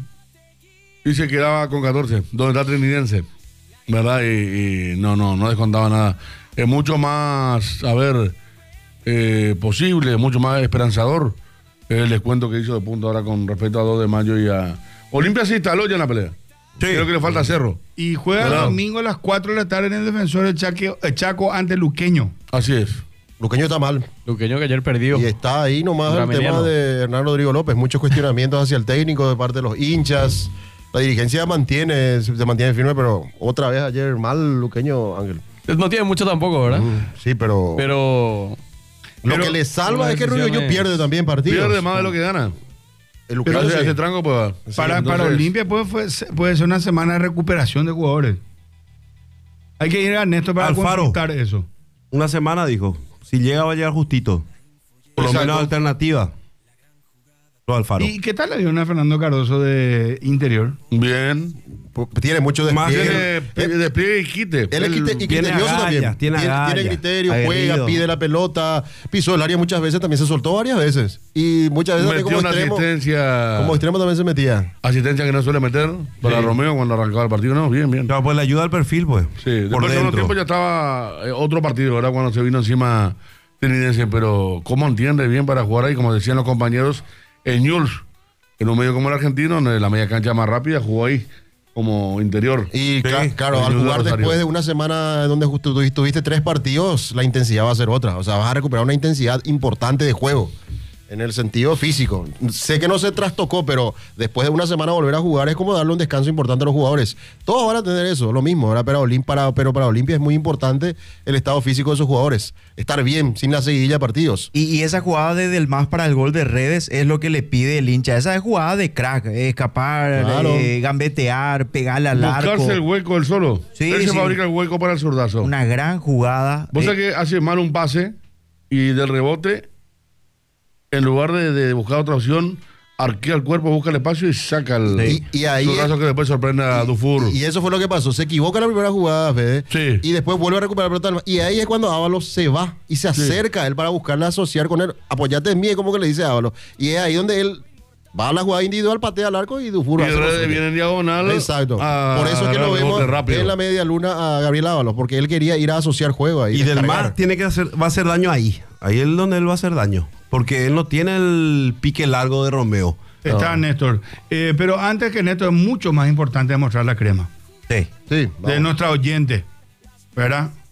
Y se quedaba con catorce, donde está Trinidense. ¿Verdad? Y, y no, no, no descontaba nada. Es mucho más, a ver, eh, posible, mucho más esperanzador el descuento que hizo de punto ahora con respecto a dos de mayo y a... Olimpia se instaló ya en la pelea. Sí. Creo que le falta Cerro. Y juega el Claro. domingo a las cuatro de la tarde en el Defensor de Chaque- eh, Chaco ante Luqueño. Así es. Luqueño está mal. Luqueño que ayer perdió. Y está ahí nomás el tema Rameliano. de Hernán Rodrigo López. Muchos cuestionamientos hacia el técnico de parte de los hinchas. La dirigencia mantiene, se mantiene firme, pero otra vez ayer mal Luqueño, Ángel. No tiene mucho tampoco, ¿verdad? Mm, sí, pero, Pero lo pero que le salva las es que Rubio Ñu decisiones- pierde también partidos. Pierde más de lo que gana. El Luqueño Hace, sí. hace tranco, pues. Para, Sí, para entonces- Olimpia puede, fue- puede ser una semana de recuperación de jugadores. Hay que ir a Néstor para Alfaro. consultar eso. Una semana dijo. Si llega va a llegar justito. Por lo Exacto. menos alternativa. Lo Alfaro. ¿Y qué tal le dieron a Fernando Cardoso de Interior? Bien. P- Tiene mucho Más despliegue. Tiene Él- despliegue y quite. Él es El- quite- y tiene criterioso agallas, también. tiene tiene, agallas. tiene criterio, Aguerrido. juega, pide la pelota, pisó el área muchas veces, también se soltó varias veces. Y muchas veces también Metió como una extremo, asistencia. como extremo también se metía. Asistencia que no suele meter para Sí. Romeo cuando arrancaba el partido. No, bien, bien. Claro, pues le ayuda al perfil, pues. Sí, después por de unos dentro. tiempos ya estaba eh, otro partido, ¿verdad? Cuando se vino encima Trinidense, pero cómo entiende bien para jugar ahí, como decían los compañeros, en Newell's, en un medio como el argentino, en la media cancha más rápida, jugó ahí como interior. Y Sí, cla- claro, al ayuda a jugar Rosario. después de una semana donde justo tuvi- tuviste tres partidos, la intensidad va a ser otra. O sea, vas a recuperar una intensidad importante de juego. En el sentido físico. Sé que no se trastocó, pero después de una semana volver a jugar es como darle un descanso importante a los jugadores. Todos van a tener eso, lo mismo, ¿verdad? Pero, Olim- para, pero para Olimpia es muy importante el estado físico de sus jugadores. Estar bien, sin la seguidilla de partidos. Y, y esa jugada de Del Más para el gol de Redes es lo que le pide el hincha. Esa es jugada de crack, eh, escapar, Claro. eh, gambetear, pegarle al arco. Buscarse el hueco él solo. Sí, él se sí. fabrica el hueco para el zurdazo. Una gran jugada. Vos Eh, sabés que hace mal un pase y del rebote, en lugar de, de buscar otra opción, arquea el cuerpo, busca el espacio y saca el Y- y ahí zurdazo es- que después sorprende a Dufour. Y eso fue lo que pasó. Se equivoca en la primera jugada, Fede. Sí. Y después vuelve a recuperar la pelota. Y ahí es cuando Ábalos se va y se acerca a él para buscarle asociar con él. Apoyate en mí, es como que le dice a Ábalos. Y es ahí donde él va a la jugada individual, patea al arco y Dufour Y hace lo Redes suyo. viene en diagonal. Exacto. a Por eso es que lo agarrar el vemos rebote rápido. en la media luna a Gabriel Ábalos, porque él quería ir a asociar juego ahí. Y del descargar. mar tiene que hacer, va a hacer daño ahí. Ahí es donde él va a hacer daño. Porque él no tiene el pique largo de Romeo. Está Néstor. Eh, pero antes que Néstor, es mucho más importante demostrar la crema. sí. Sí, De vamos. nuestra oyente, ¿verdad?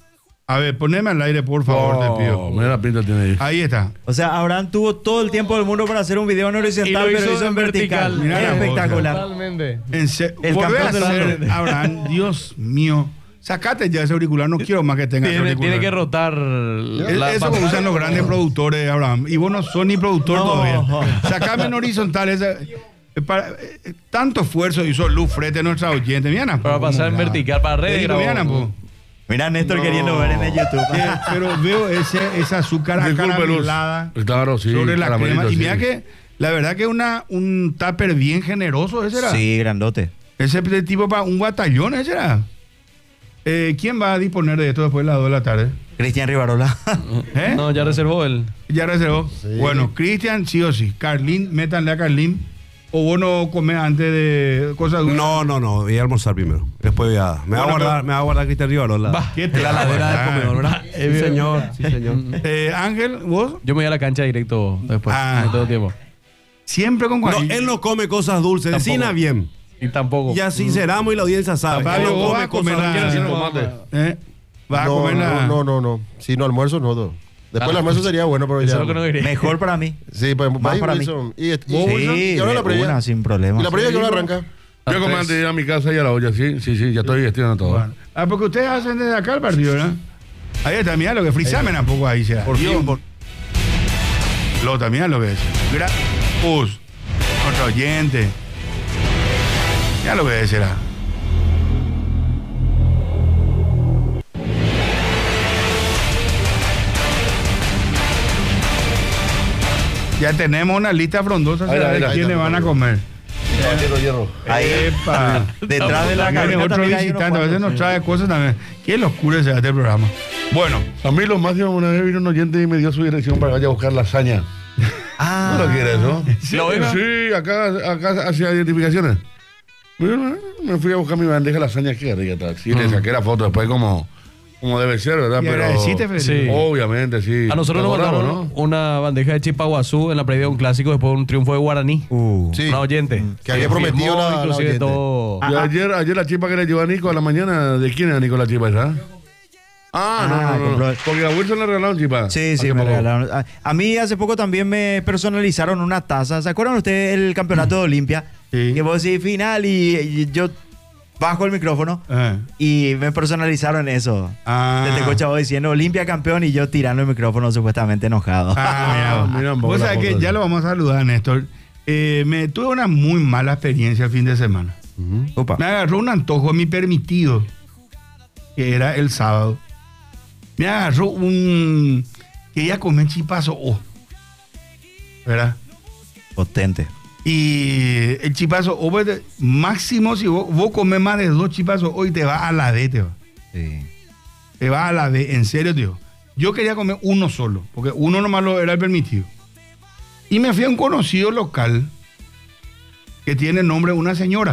A ver, poneme al aire, por favor, Oh, te pido. mira la pinta tiene ahí. Ahí está. O sea, Abraham tuvo todo el tiempo del mundo para hacer un video en horizontal, Y lo pero hizo hizo en en vertical. vertical. Mira la Espectacular. Totalmente. En se- El volvé a campeón del hacer, mundo. Abraham, Dios mío. Sacate ya ese auricular, no quiero más que tenga ese Tiene, auricular. tiene que rotar Es- la Eso que pantalla. usan los grandes productores, Abraham. Y vos no sos ni productor No. todavía. Sacame en horizontal. Esa, eh, para- eh, tanto esfuerzo hizo Luz frente a nuestra oyente. Mira, Napo, Para pasar en cómo graba. vertical, para Te redes. digo, mira, Napo. Mira a Néstor queriendo ver en el YouTube. Eh, pero veo ese, esa azúcar Disculpe, Luz. caramelada Claro, sí. sobre la caramelito, crema. Y sí. mira que la verdad que una, un tupper bien generoso ese era. Sí, grandote. Ese tipo para un batallón ese era. Eh, ¿Quién va a disponer de esto después de las dos de la tarde? Cristian Rivarola. ¿Eh? No, ya reservó él. Ya reservó. Bueno, Cristian, sí o sí. Carlín, métanle a Carlín. O vos no comés antes de cosas dulces. No, no, no. Voy a almorzar primero. Después voy a. Me va a Bueno, guardar, pero- me va a guardar Cristian Rivarola. Va. ¿Qué te En la va a ladera del guardar? comedor, ¿verdad? Sí, señor. Sí, señor. Eh, Ángel, vos Yo me voy a la cancha directo después. Ah. No tengo tiempo. siempre con No, Juan. él no come cosas dulces. Tampoco. Decina bien. Y tampoco. Ya sinceramos y la audiencia sabe. Pablo, Él no vos vas come a comer cosas la- dulces. Sin tomate. ¿Eh? ¿Vas a no, comer la...? no, no, no, no. Si no almuerzo, no. no. Después Ah, el almuerzo sería bueno, pero Eso ya. es lo que no quería. Mejor para mí. Sí, pues Más ahí para mí. Wilson. Y, y, ¿Vos, Wilson? Sí, y ahora la de previa. una, sin problema. ¿Y la previa que ahora arranca? A Yo como tres. antes de ir a mi casa y a la olla, sí, sí, sí, ya estoy gestionando todo. Bueno. Ah, porque ustedes hacen desde acá el partido, ¿no? Ahí está, mira lo que frisamen un poco ahí será. Por fin, por- Lota, mira lo que es. Gran Pus, nuestro oyente. Mira lo que es será. Ya tenemos una lista frondosa Ahí está, de ahí está, quiénes ahí está. van a comer. Hierro, hierro. Ahí, Epa. detrás de la Viene cabina otro también hay unos visitante, a veces cuantos, nos sí. trae cosas también. Qué locura se este programa. Bueno, A mí lo máximo, una vez vino un oyente y me dio su dirección para que vaya a buscar lasaña. Ah, ¿No lo quieres, no? ¿Lo ven? Sí, acá, acá hacía identificaciones. Bueno, me fui a buscar mi bandeja de lasaña, qué rica está. Sí, le saqué la foto después como, como debe ser, ¿verdad? ¿y Pero agradeciste, Federico? Sí. obviamente, sí. A nosotros nos Está mandaron raro, ¿no? una bandeja de chipaguazú en la previa de un clásico después de un triunfo de Guaraní. Uh. Sí. Una oyente. Que había Que prometido firmó la- la inclusive oyente. todo. Y ayer, ayer la chipa que le llevó a Nico a la mañana, ¿de quién era Nico la chipa esa? Ah, no, Ah, no, no, compró- no. Porque a Wilson le regalaron chipa. Sí, sí, Hace me poco. regalaron. A, a mí hace poco también me personalizaron una taza. ¿Se acuerdan ustedes el campeonato de Olimpia? Sí. Que vos decís final y, y yo bajo el micrófono Ah. y me personalizaron eso. Ah. Te escucha vos diciendo Olimpia campeón y yo tirando el micrófono supuestamente enojado. Ah, mira, vos. Mira un poco Vos la sabés que foto, ya sí. lo vamos a saludar, Néstor. Eh, me tuve una muy mala experiencia el fin de semana. Opa. Me agarró un antojo a mi permitido, que era el sábado. Me agarró un... Quería comer chipazo, oh, ¿verdad? Potente. Y el chipazo, oh, pues, máximo, si vos, vos comes más de dos chipazos hoy, te va a la D, te va. Sí. Te va a la D, en serio, tío. Yo quería comer uno solo, porque uno nomás lo era el permitido. Y me fui a un conocido local que tiene el nombre de una señora.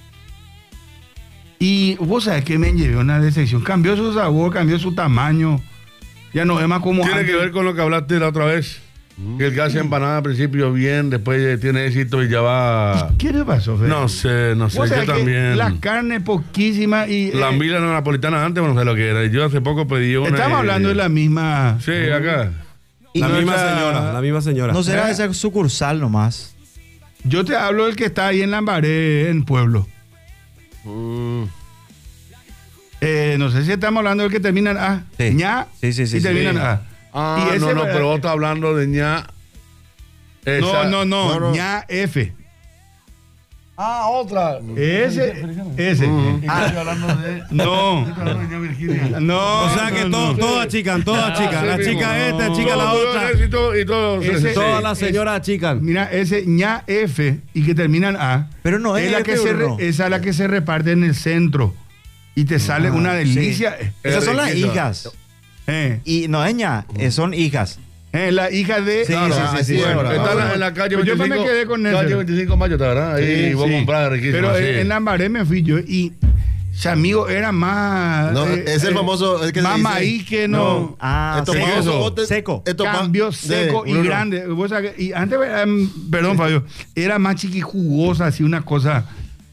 Y vos sabés que me llevé una decepción. Cambió su sabor, cambió su tamaño. Ya no es más como Tiene que antes. ver con lo que hablaste la otra vez. Que el que hace empanada al principio bien, después tiene éxito y ya va. ¿Qué le pasó, Fede? No sé, no sé, Vos yo sabés que también. la carne poquísima y... La eh, mila napolitana antes, bueno, no sé lo que era. Yo hace poco pedí una. estamos y- hablando de la misma... Sí, acá. Y La no misma nuestra- señora, la misma señora. ¿No será Eh. esa sucursal nomás? Yo te hablo del que está ahí en Lambaré, en Pueblo. Mm. Eh, no sé si estamos hablando del que termina en A. Sí. ña, Sí, sí, sí, y sí. termina en A. Ah, Y ese no, no, va- pero vos estás hablando de ña. Esa- No, no, no, No, no. ña F. Ah, otra. Ese, ese. Ah, estoy hablando de. No, Estoy hablando de ña Virginia. no. O sea que no, to- no. todas achican, todas achican. La Así chica mismo. esta, chica la Todo, todo otra. éxito y todo. Ese- sí. Todas las señoras achican. Mira, ese ña F y que termina en A. Pero no es la F, que se re- Bruno. esa es la que se reparte en el centro. Y te sale Ah, una delicia. Esas son las riquito. hijas. Eh, Y no es ña, eh, son hijas. eh, la hija de. Sí, Claro, sí, así sí, sí. es, Bueno, ahora. Está en la- bueno. en la calle Pues yo me veinticinco. quedé con eso. Calle veinticinco de mayo, ¿está verdad? Ahí Sí, vos sí. comprás riquísimo. Pero sí. en Lambaré me fui yo y ese amigo era más. No, eh, es el eh, famoso. El que se más dice- maíz que no. Ah, Esto seco. famoso, bote- Seco. esto pa- Cambio de- seco y Bruno. grande. Vos sabés que- y antes, era, mm, perdón, Fabio, era más chiqui jugosa, así una cosa.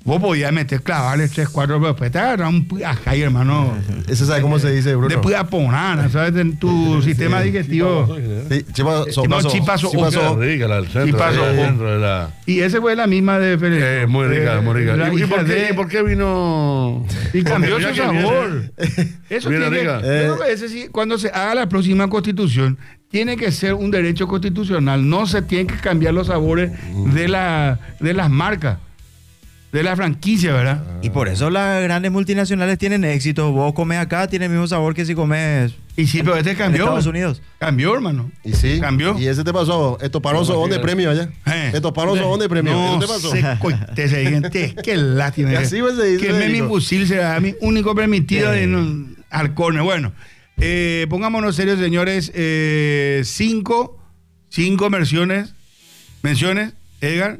Vos podías meter, clavarle tres, cuatro, pero después te agarras un acá, hermano. Eso sabe cómo se dice, Bruno. Después aponar, ¿sabes? En tu sistema digestivo. Sí, chipa, so, No, paso, chipazo, chipa, so- ojo. Rica la del centro. Chipazo, ahí ojo. dentro de la... Y ese fue la misma de Félix. Eh, muy rica, Eh, muy rica. la ¿Y, y hija por qué, de- y por qué vino? Y cambió Porque su mira que sabor. viene- Eso Viene tiene, rica. yo creo que ese sí, cuando se haga la próxima constitución, tiene que ser un derecho constitucional. No se tienen que cambiar los sabores de, la, de las marcas, de la franquicia, ¿verdad? Y por eso las grandes multinacionales tienen éxito. Vos comes acá, tiene el mismo sabor que si comes Y sí, pero este en cambió. Estados Unidos. Cambió, hermano. Y sí. Cambió. Y ese te pasó. Estos paros son de premio allá. Eh. Estos paros son de premio. No ¿Eso te pasó? sé, coite, se gente, qué lástima. Y así pues se dice, Que me mi digo. fusil será mi único permitido de no, al córner. Bueno, eh, pongámonos serios, señores. Eh, cinco, cinco menciones, menciones, Edgar.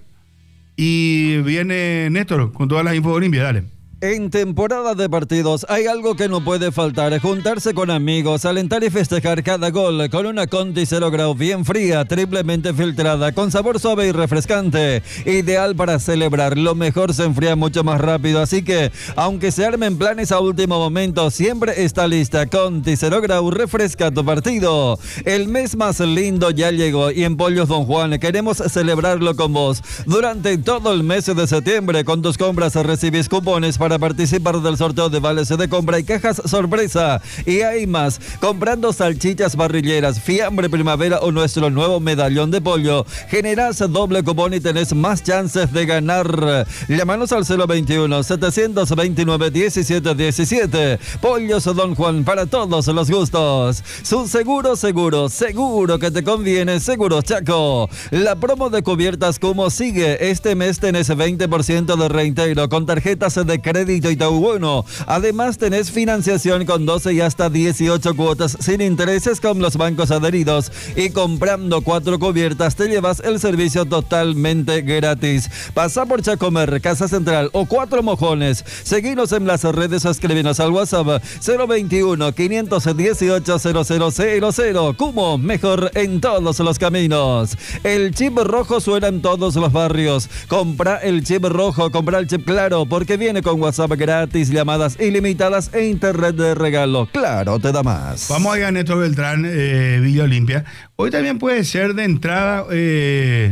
Y viene Néstor con todas las infos de Olimpia. Dale. En temporada de partidos hay algo que no puede faltar: juntarse con amigos, alentar y festejar cada gol con una Conti cero grau bien fría, triplemente filtrada, con sabor suave y refrescante, ideal para celebrar. Lo mejor se enfría mucho más rápido, así que aunque se armen planes a último momento, siempre está lista. Conti cero grau refresca tu partido. El mes más lindo ya llegó y en Pollos Don Juan queremos celebrarlo con vos. Durante todo el mes de septiembre, con tus compras recibís cupones para para participar del sorteo de vales de compra y cajas sorpresa. Y hay más: comprando salchichas parrilleras, fiambre primavera o nuestro nuevo medallón de pollo, generás doble cupón y tenés más chances de ganar. Llámanos al cero veintiuno, setecientos veintinueve, diecisiete diecisiete. Pollos Don Juan, para todos los gustos. Su seguro, seguro, seguro que te conviene. Seguro Chaco. La promo de cubiertas como sigue. Este mes tenés veinte por ciento de reintegro con tarjetas de crédito Itaú Bueno. Además tenés financiación con doce y hasta dieciocho cuotas sin intereses con los bancos adheridos. Y comprando cuatro cubiertas te llevas el servicio totalmente gratis. Pasa por Chacomer, Casa Central o Cuatro Mojones. Seguinos en las redes o escríbenos al WhatsApp cero veintiuno, quinientos dieciocho, cero cero cero cero. Cumo, mejor en todos los caminos. El chip rojo suena en todos los barrios. Compra el chip rojo, compra el chip claro, porque viene con WhatsApp gratis, llamadas ilimitadas e internet de regalo. Claro, te da más. Vamos a ir a Néstor Beltrán, eh, Villa Olimpia. Hoy también puede ser de entrada eh,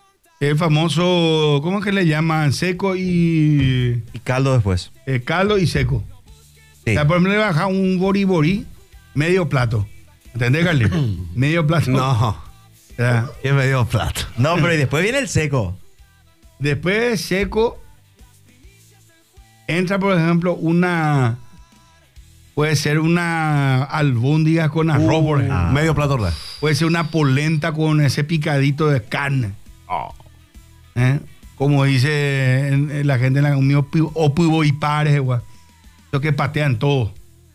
el famoso, ¿cómo es que le llaman? Seco y... Y caldo después. eh, caldo y seco. Sí. O sea, por ejemplo, le baja un boriborí, medio plato. ¿Entendés, Carly? Medio plato. No, O sea, es medio plato. No, pero y después viene el seco. después de seco, entra, por ejemplo, una... Puede ser una albóndiga con arroz, por ejemplo. Ah. Medio plato, ¿verdad? Puede ser una polenta con ese picadito de carne. ¿Eh? Como dice en- en la gente en la comida, opivo y pares, igual. Los que patean todo.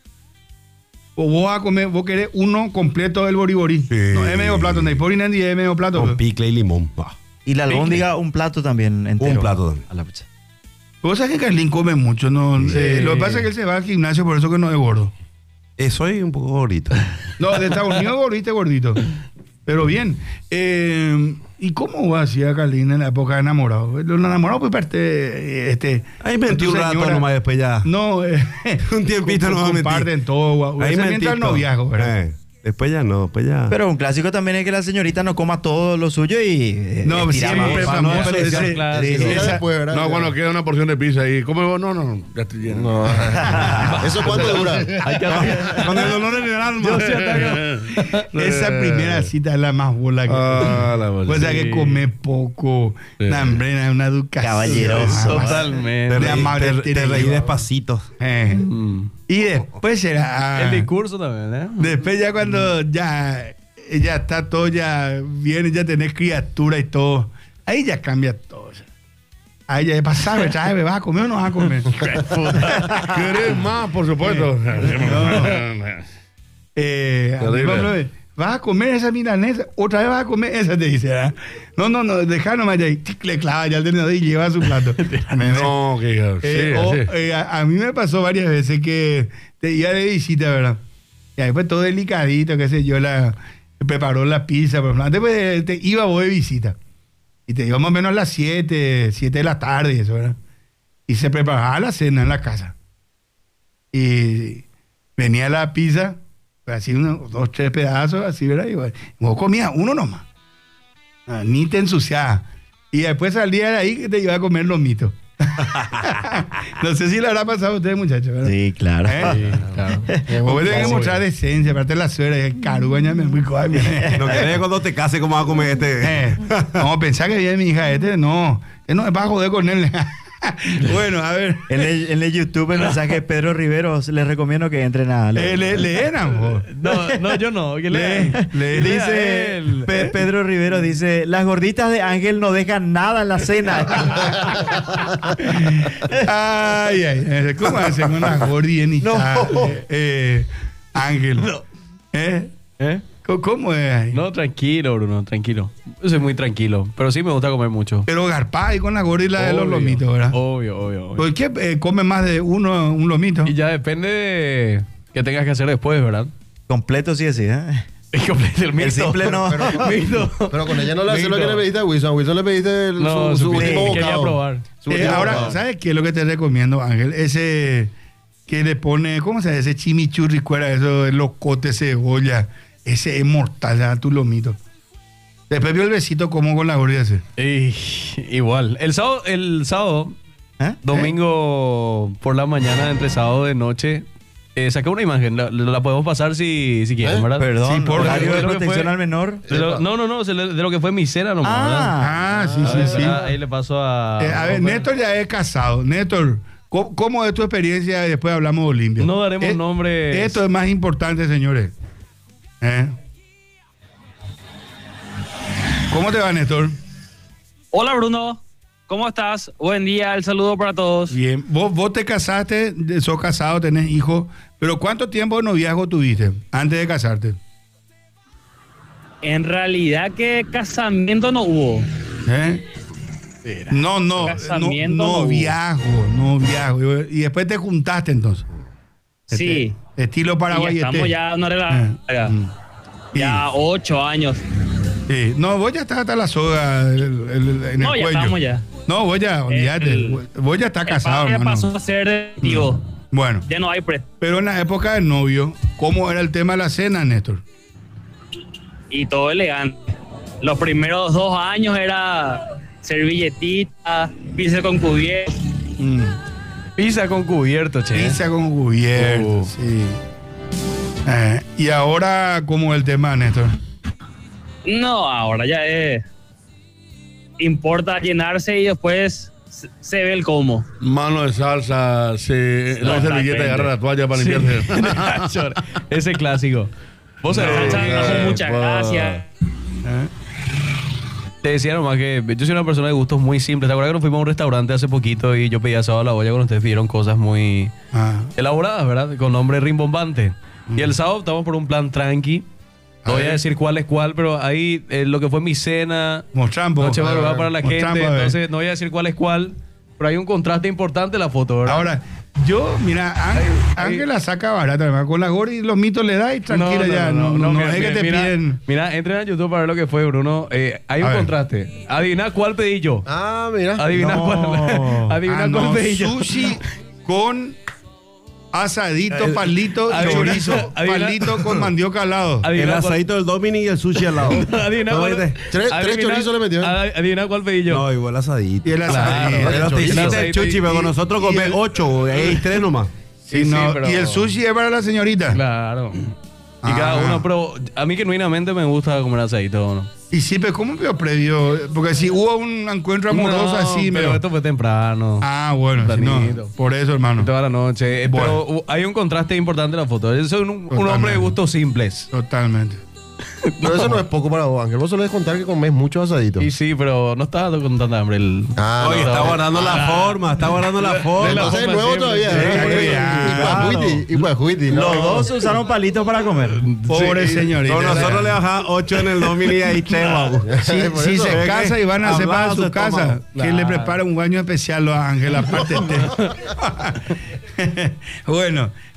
O vos vas a comer, vos querés uno completo del boriborí. Sí. No, es medio plato, no hay por Inandi, es medio plato. Con pero- picle y limón. Ah. Y la albóndiga, un plato también entero. Un plato también. A la fecha. Vos sabés que Carlín come mucho, ¿no? Eh, lo que pasa es que él se va al gimnasio, por eso que no es gordo. Eh, soy un poco gordito. No, de Estados Unidos gordito, gordito. Pero bien. Eh, ¿Y cómo hacía Carlín en la época de enamorado? Los enamorados, pues, parte. Este, Ahí mentí un tu rato señora- nomás, después ya. No, eh, Un tiempito com- no va a mentir. comparten todo, guau. Ahí Ese mentí mientras el todo. noviazgo, ¿verdad? Eh, después ya no, después ya. Pero un clásico también es que la señorita no coma todo lo suyo y... eh, No, estira más. siempre para no famoso desperdiciar ese- clásico. sí, Ya esa- después, ¿verdad? No, cuando queda una porción de pizza ahí. ¿Cómo vos? No, no, ya estoy lleno. ¿Eso cuánto dura? Hay que hacer- Con el dolor en el alma. Yo sí ataco. Esa primera cita es la más bola que Ah, la O bolsa. sea que come poco, Sí. una hambrena, una educación. Caballeroso. Ah, Totalmente. Te De reí, amable te, estilo. te reí despacito. eh. Mm. Y después será. El discurso también, ¿eh? Después ya cuando ya, ya está todo, ya viene, ya tenés criatura y todo. Ahí ya cambia todo. o sea. Ahí ya es pasar, ¿sabes? ¿Vas a comer o no vas a comer? ¿Querés más, por supuesto? Eh, a mí, Terrible. por ejemplo, ¿vas a comer esa milanesa? Otra vez vas a comer esa, te dice. ¿verdad? No, no, no, deja nomás ya ahí. tic, le clava ya el tenedor y lleva su plato. No, que Eh, sí, o, así. eh, a, a mí me pasó varias veces que te iba de visita, ¿verdad? Y ahí fue todo delicadito, qué sé yo, la, preparó la pizza, por ejemplo. Antes pues, te iba vos de visita. Y te iba más o menos a las siete, siete de la tarde, y eso, ¿verdad? y se preparaba la cena en la casa. Y venía la pizza, pues así unos dos, tres pedazos, así, ¿verdad? Y vos comías uno nomás. Ah, ni te ensuciabas. Y después salía de ahí que te iba a comer lomito. No sé si le habrá pasado a ustedes, muchachos, ¿verdad? Sí, claro. ¿Eh? Sí, claro. Vos tenés que mostrar decencia, aparte la suegra, es caruña, me muy coa. No querés cuando te cases cómo vas a comer este. Eh, vamos a pensar que viene mi hija, este no, que no me va a joder con él. Bueno, a ver. En el, en el YouTube el mensaje de Pedro Riveros, les recomiendo que entren a Eh, le, leeran, vos. No, no, yo no. Que Le- lea. le- Lea Dice él. Pe- Pedro Rivero dice, las gorditas de Ángel no dejan nada en la cena. Ay, ay, ay, ¿cómo hacen con las gordienitas? No. Eh, eh, Ángel. ¿Eh? ¿Eh? ¿Cómo- ¿Cómo es ahí? No, tranquilo, Bruno, tranquilo. Yo soy muy tranquilo, pero sí me gusta comer mucho. Pero garpá ahí con la gordita de los Obvio, lomitos, ¿verdad? Obvio, obvio, obvio. ¿Por qué eh, come más de uno un lomito? Y ya depende de qué tengas que hacer después, ¿verdad? Completo sí así, ¿eh? Es completo el mito. El simple no. Mito. Pero con ella no le haces lo Mito. que le pediste a Wilson. A Wilson le pediste el, No, su, su su último quería bocado. probar. Su Eh, último ahora, bocado. ¿sabes qué es lo que te recomiendo, Ángel? Ese que le pone, ¿cómo se llama? Ese chimichurri, cuera, eso, el locote, cebolla. Ese es mortal, ya, tu lomito. Después vio el besito como con la gordita ese. Y, igual. El sábado, el sábado ¿Eh? domingo por la mañana, entre sábado de noche, eh, saqué una imagen. La, la podemos pasar si, si quieren, ¿Eh? ¿verdad? Perdón, Sí, por horario favor. de Lo que protección fue- al menor. De lo- no, no, no, se le- de lo que fue mi cena nomás. ¿verdad? Ah, Ah, sí, A sí, ver, sí. ¿verdad? Ahí le paso a... Eh, a ver, Néstor ya es casado. Néstor, ¿cómo, cómo es tu experiencia? Y después hablamos de Olimpia. No daremos Eh, nombres. Esto es más importante, señores. ¿Eh? ¿Cómo te va, Néstor? Hola Bruno, ¿cómo estás? Buen día, el saludo para todos. Bien. Vos, vos te casaste, de- sos casado, tenés hijos, pero ¿cuánto tiempo de noviazgo tuviste antes de casarte? En realidad que casamiento no hubo. ¿Eh? No, no, no, Casamiento no hubo. noviazgo, noviazgo. Y después te juntaste entonces. Sí. Este, estilo Y ya Paraguay. estamos ya en una relación. Eh, mm. Ya ocho años. Sí. No, vos ya estás hasta la soga el- el- en No, el ya cuello. estamos ya. No, vos ya, olvídate. El- Vos ya estás El casado, padre hermano. pasó a ser detectivo. Bueno, Ya no hay pre. pero en la época del novio, ¿cómo era el tema de la cena, Néstor? Y todo elegante. Los primeros dos años era servilletita, pizza con cubiertos. Mm. Pizza con cubierto, che. Pizza con cubierto, Uh. sí. Eh, y ahora, ¿cómo es el tema, Néstor? No, ahora ya es. Importa llenarse y después se- se ve el cómo. Mano de salsa, se, la Exactamente. servilleta y agarra la toalla para Sí. limpiarse. Ese clásico. Vos sabés, Salsa Eh, con muchas pues. gracias. ¿Eh? te decía nomás que yo soy una persona de gustos muy simples. ¿Te acuerdas que nos fuimos a un restaurante hace poquito y yo pedí asado a la olla cuando ustedes pidieron cosas muy Ah. elaboradas, ¿verdad? Con nombre rimbombante. Y el sábado estamos por un plan tranqui. No A voy a ver. decir cuál es cuál, pero ahí eh, lo que fue mi cena, Mostrampo. noche A ver, madrugada para la mostrampo, gente. a ver. Entonces no voy a decir cuál es cuál, pero hay un contraste importante en la foto, ¿verdad? Ahora, yo, mira, Ángel, Ángel la saca barata, hermano. Con la gorra y los mitos le da y tranquila ya. No, no, mira, es que te mira, piden. Mira, entren a YouTube para ver lo que fue, Bruno. Eh, hay A un ver. contraste. Adivina cuál pedí yo. Ah, mira. Adivina No. cuál. Adivina Ah, cuál no, pedí yo. sushi con asadito, El- palito, adivina- chorizo, adivina- palito con mandioca al lado. El Adivina cuál- asadito del Domini y el sushi al lado. Adivina No, cuál. vete. Tres- tres adivina- chorizos le metió. ad- Adivina cuál pedí yo. No, igual asadito. Y el asadito. Pero te el hiciste chorizo. el chuchi, pero con nosotros y comés el- ocho, ahí hay tres nomás. Sí, Sí, no, sí, pero- Y el sushi es para la señorita. Claro. Y cada Ah. uno, pero a mí genuinamente me gusta comer asadito, ¿no? Y sí, pero ¿cómo vio previo? Porque si hubo un encuentro amoroso No, así, pero medio- esto fue temprano. Ah, bueno, si no, Tempranito. por eso, hermano. Toda la noche. Eh, Bueno. Pero uh, hay un contraste importante en la foto. Yo soy un, un Totalmente. hombre de gustos simples. Totalmente. Pero eso no es poco para vos, Ángel. Vos solés contar que comés mucho asadito. Y sí, pero no estaba con tanta hambre. El... Ah, Oye, no. está guardando la forma, está guardando la forma. Entonces es forma nuevo siempre, todavía. sí, ¿verdad? Por eso. claro. Y guajuiti, y guajuiti, ¿no? Los dos usaron palitos para comer. Pobre señorita. Con nosotros le bajaba ocho en el Domini y ahí tres, vamos. Si, Por si eso. se Es casa que y van a hacer para hablado su se casa, toma. que le Claro. prepara un baño especial a Ángel, aparte de té. Bueno,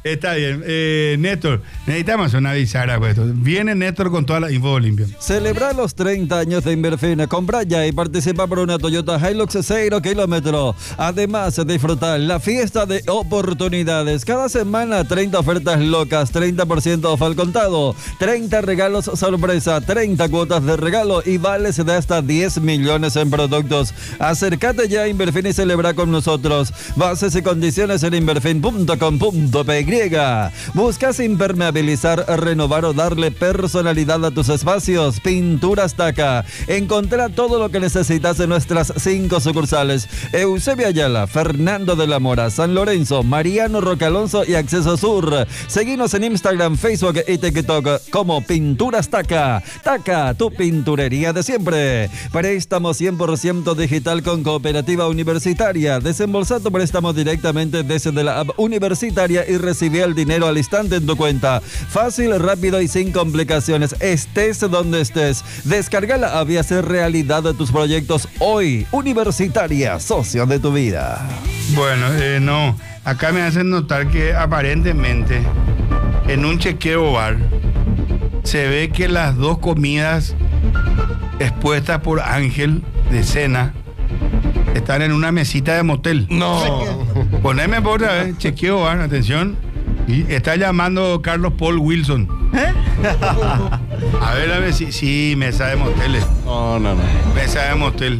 Está bien. Eh, Néstor, necesitamos una bisagra con esto. Viene Néstor con toda la info de Olimpia. Celebra los treinta años de Inverfin. Compra ya y participa por una Toyota Hilux cero kilómetro. Además, disfrutar la fiesta de oportunidades. Cada semana, treinta ofertas locas, treinta por ciento off al contado, treinta regalos sorpresa, treinta cuotas de regalo y vales de hasta diez millones en productos. Acércate ya a Inverfin y celebra con nosotros. Bases y condiciones en inverfin punto com punto pe. ¿Buscas impermeabilizar, renovar o darle personalidad a tus espacios? Pinturas Taca. Encontrá todo lo que necesitas en nuestras cinco sucursales: Eusebio Ayala, Fernando de la Mora, San Lorenzo, Mariano Roque Alonso y Acceso Sur. Seguinos en Instagram, Facebook y TikTok como Pinturas Taca. Taca, tu pinturería de siempre. Préstamo cien por ciento digital con Cooperativa Universitaria. Desembolsa tu préstamo directamente desde la app universitaria y recibe el dinero al instante en tu cuenta. Fácil, rápido y sin complicaciones. Estés donde estés. Descarga la app y hacer realidad de tus proyectos hoy. Universitaria, socio de tu vida. Bueno, eh, no. Acá me hacen notar que aparentemente en un chequeo bar se ve que las dos comidas expuestas por Ángel de cena están en una mesita de motel. No. Poneme por otra vez, chequeo bar, atención. Y está llamando Carlos Paul Wilson. ¿Eh? A ver, a ver si. Sí, mesa de moteles. No, no, no. Mesa de motel.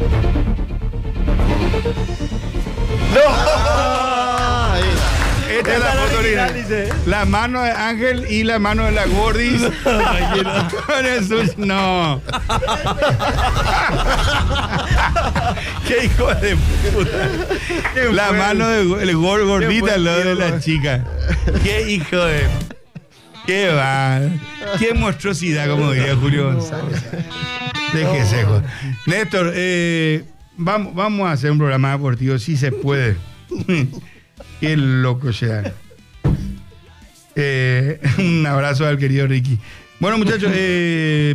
Esta es la foto original. La mano de Ángel y la mano de la Gordis. Con el sushi. No. Qué hijo de puta. La mano de el gor, gordita al lado de la chica. Qué hijo de. Qué va. Qué monstruosidad, como diría Julio González. Déjese, joder. Néstor, eh, vamos, vamos a hacer un programa deportivo, si se puede. Qué loco sea. Eh, un abrazo al querido Ricky. Bueno, muchachos, eh,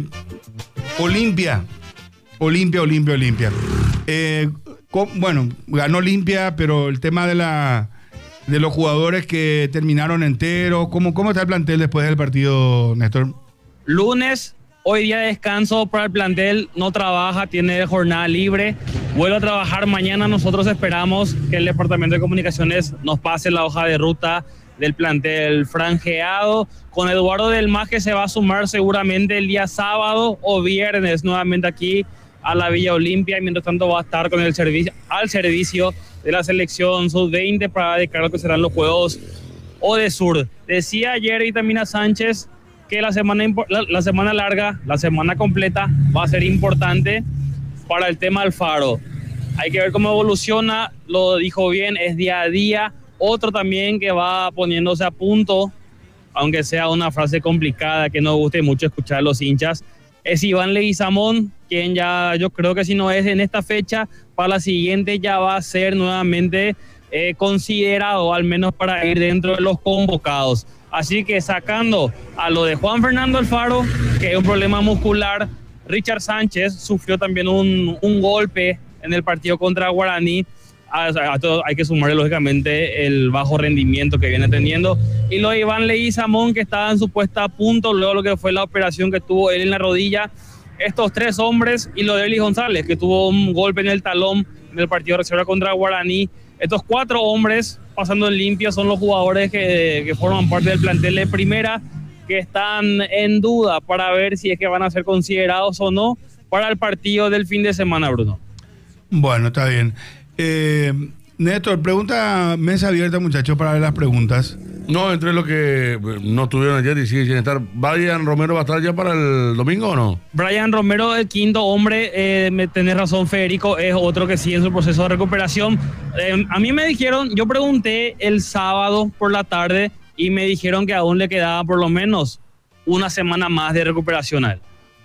Olimpia. Olimpia, Olimpia, Olimpia. Eh, con, bueno, ganó Olimpia, pero el tema de la de los jugadores que terminaron enteros, ¿cómo, cómo está el plantel después del partido, Néstor? Lunes, hoy día de descanso para el plantel, no trabaja, tiene jornada libre, vuelve a trabajar mañana. Nosotros esperamos que el Departamento de Comunicaciones nos pase la hoja de ruta del plantel franjeado. Con Eduardo Del Mas, que se va a sumar seguramente el día sábado o viernes nuevamente aquí a la Villa Olimpia, y mientras tanto va a estar con el servicio, al servicio de la selección sub veinte para declarar que serán los Juegos Odesur. Decía ayer Itamina Sánchez que la semana, la, la semana larga, la semana completa va a ser importante para el tema Alfaro. Hay que ver cómo evoluciona, lo dijo bien, es día a día. Otro también que va poniéndose a punto, aunque sea una frase complicada que no guste mucho escuchar a los hinchas, es Iván Leguizamón, quien ya yo creo que si no es en esta fecha, para la siguiente ya va a ser nuevamente eh, considerado, al menos para ir dentro de los convocados. Así que sacando a lo de Juan Fernando Alfaro, que es un problema muscular, Richard Sánchez sufrió también un, un golpe en el partido contra Guaraní. A, a todo hay que sumarle lógicamente el bajo rendimiento que viene teniendo. Y lo de Iván Leguizamón, que estaba en su puesta a punto luego lo que fue la operación que tuvo él en la rodilla. Estos tres hombres, y lo de Eli González, que tuvo un golpe en el talón en el partido de reserva contra Guaraní. Estos cuatro hombres pasando en limpio son los jugadores que, que forman parte del plantel de primera, que están en duda para ver si es que van a ser considerados o no para el partido del fin de semana, Bruno. Bueno, está bien. Eh, Néstor, pregunta mesa abierta, muchachos, para ver las preguntas. No, entre los que no tuvieron ayer y siguen sin estar. ¿Brian Romero va a estar ya para el domingo o no? Brian Romero, el quinto hombre, eh, me tenés razón, Federico, es otro que sigue en su proceso de recuperación. Eh, a mí me dijeron, yo pregunté el sábado por la tarde y me dijeron que aún le quedaba por lo menos una semana más de recuperación a él.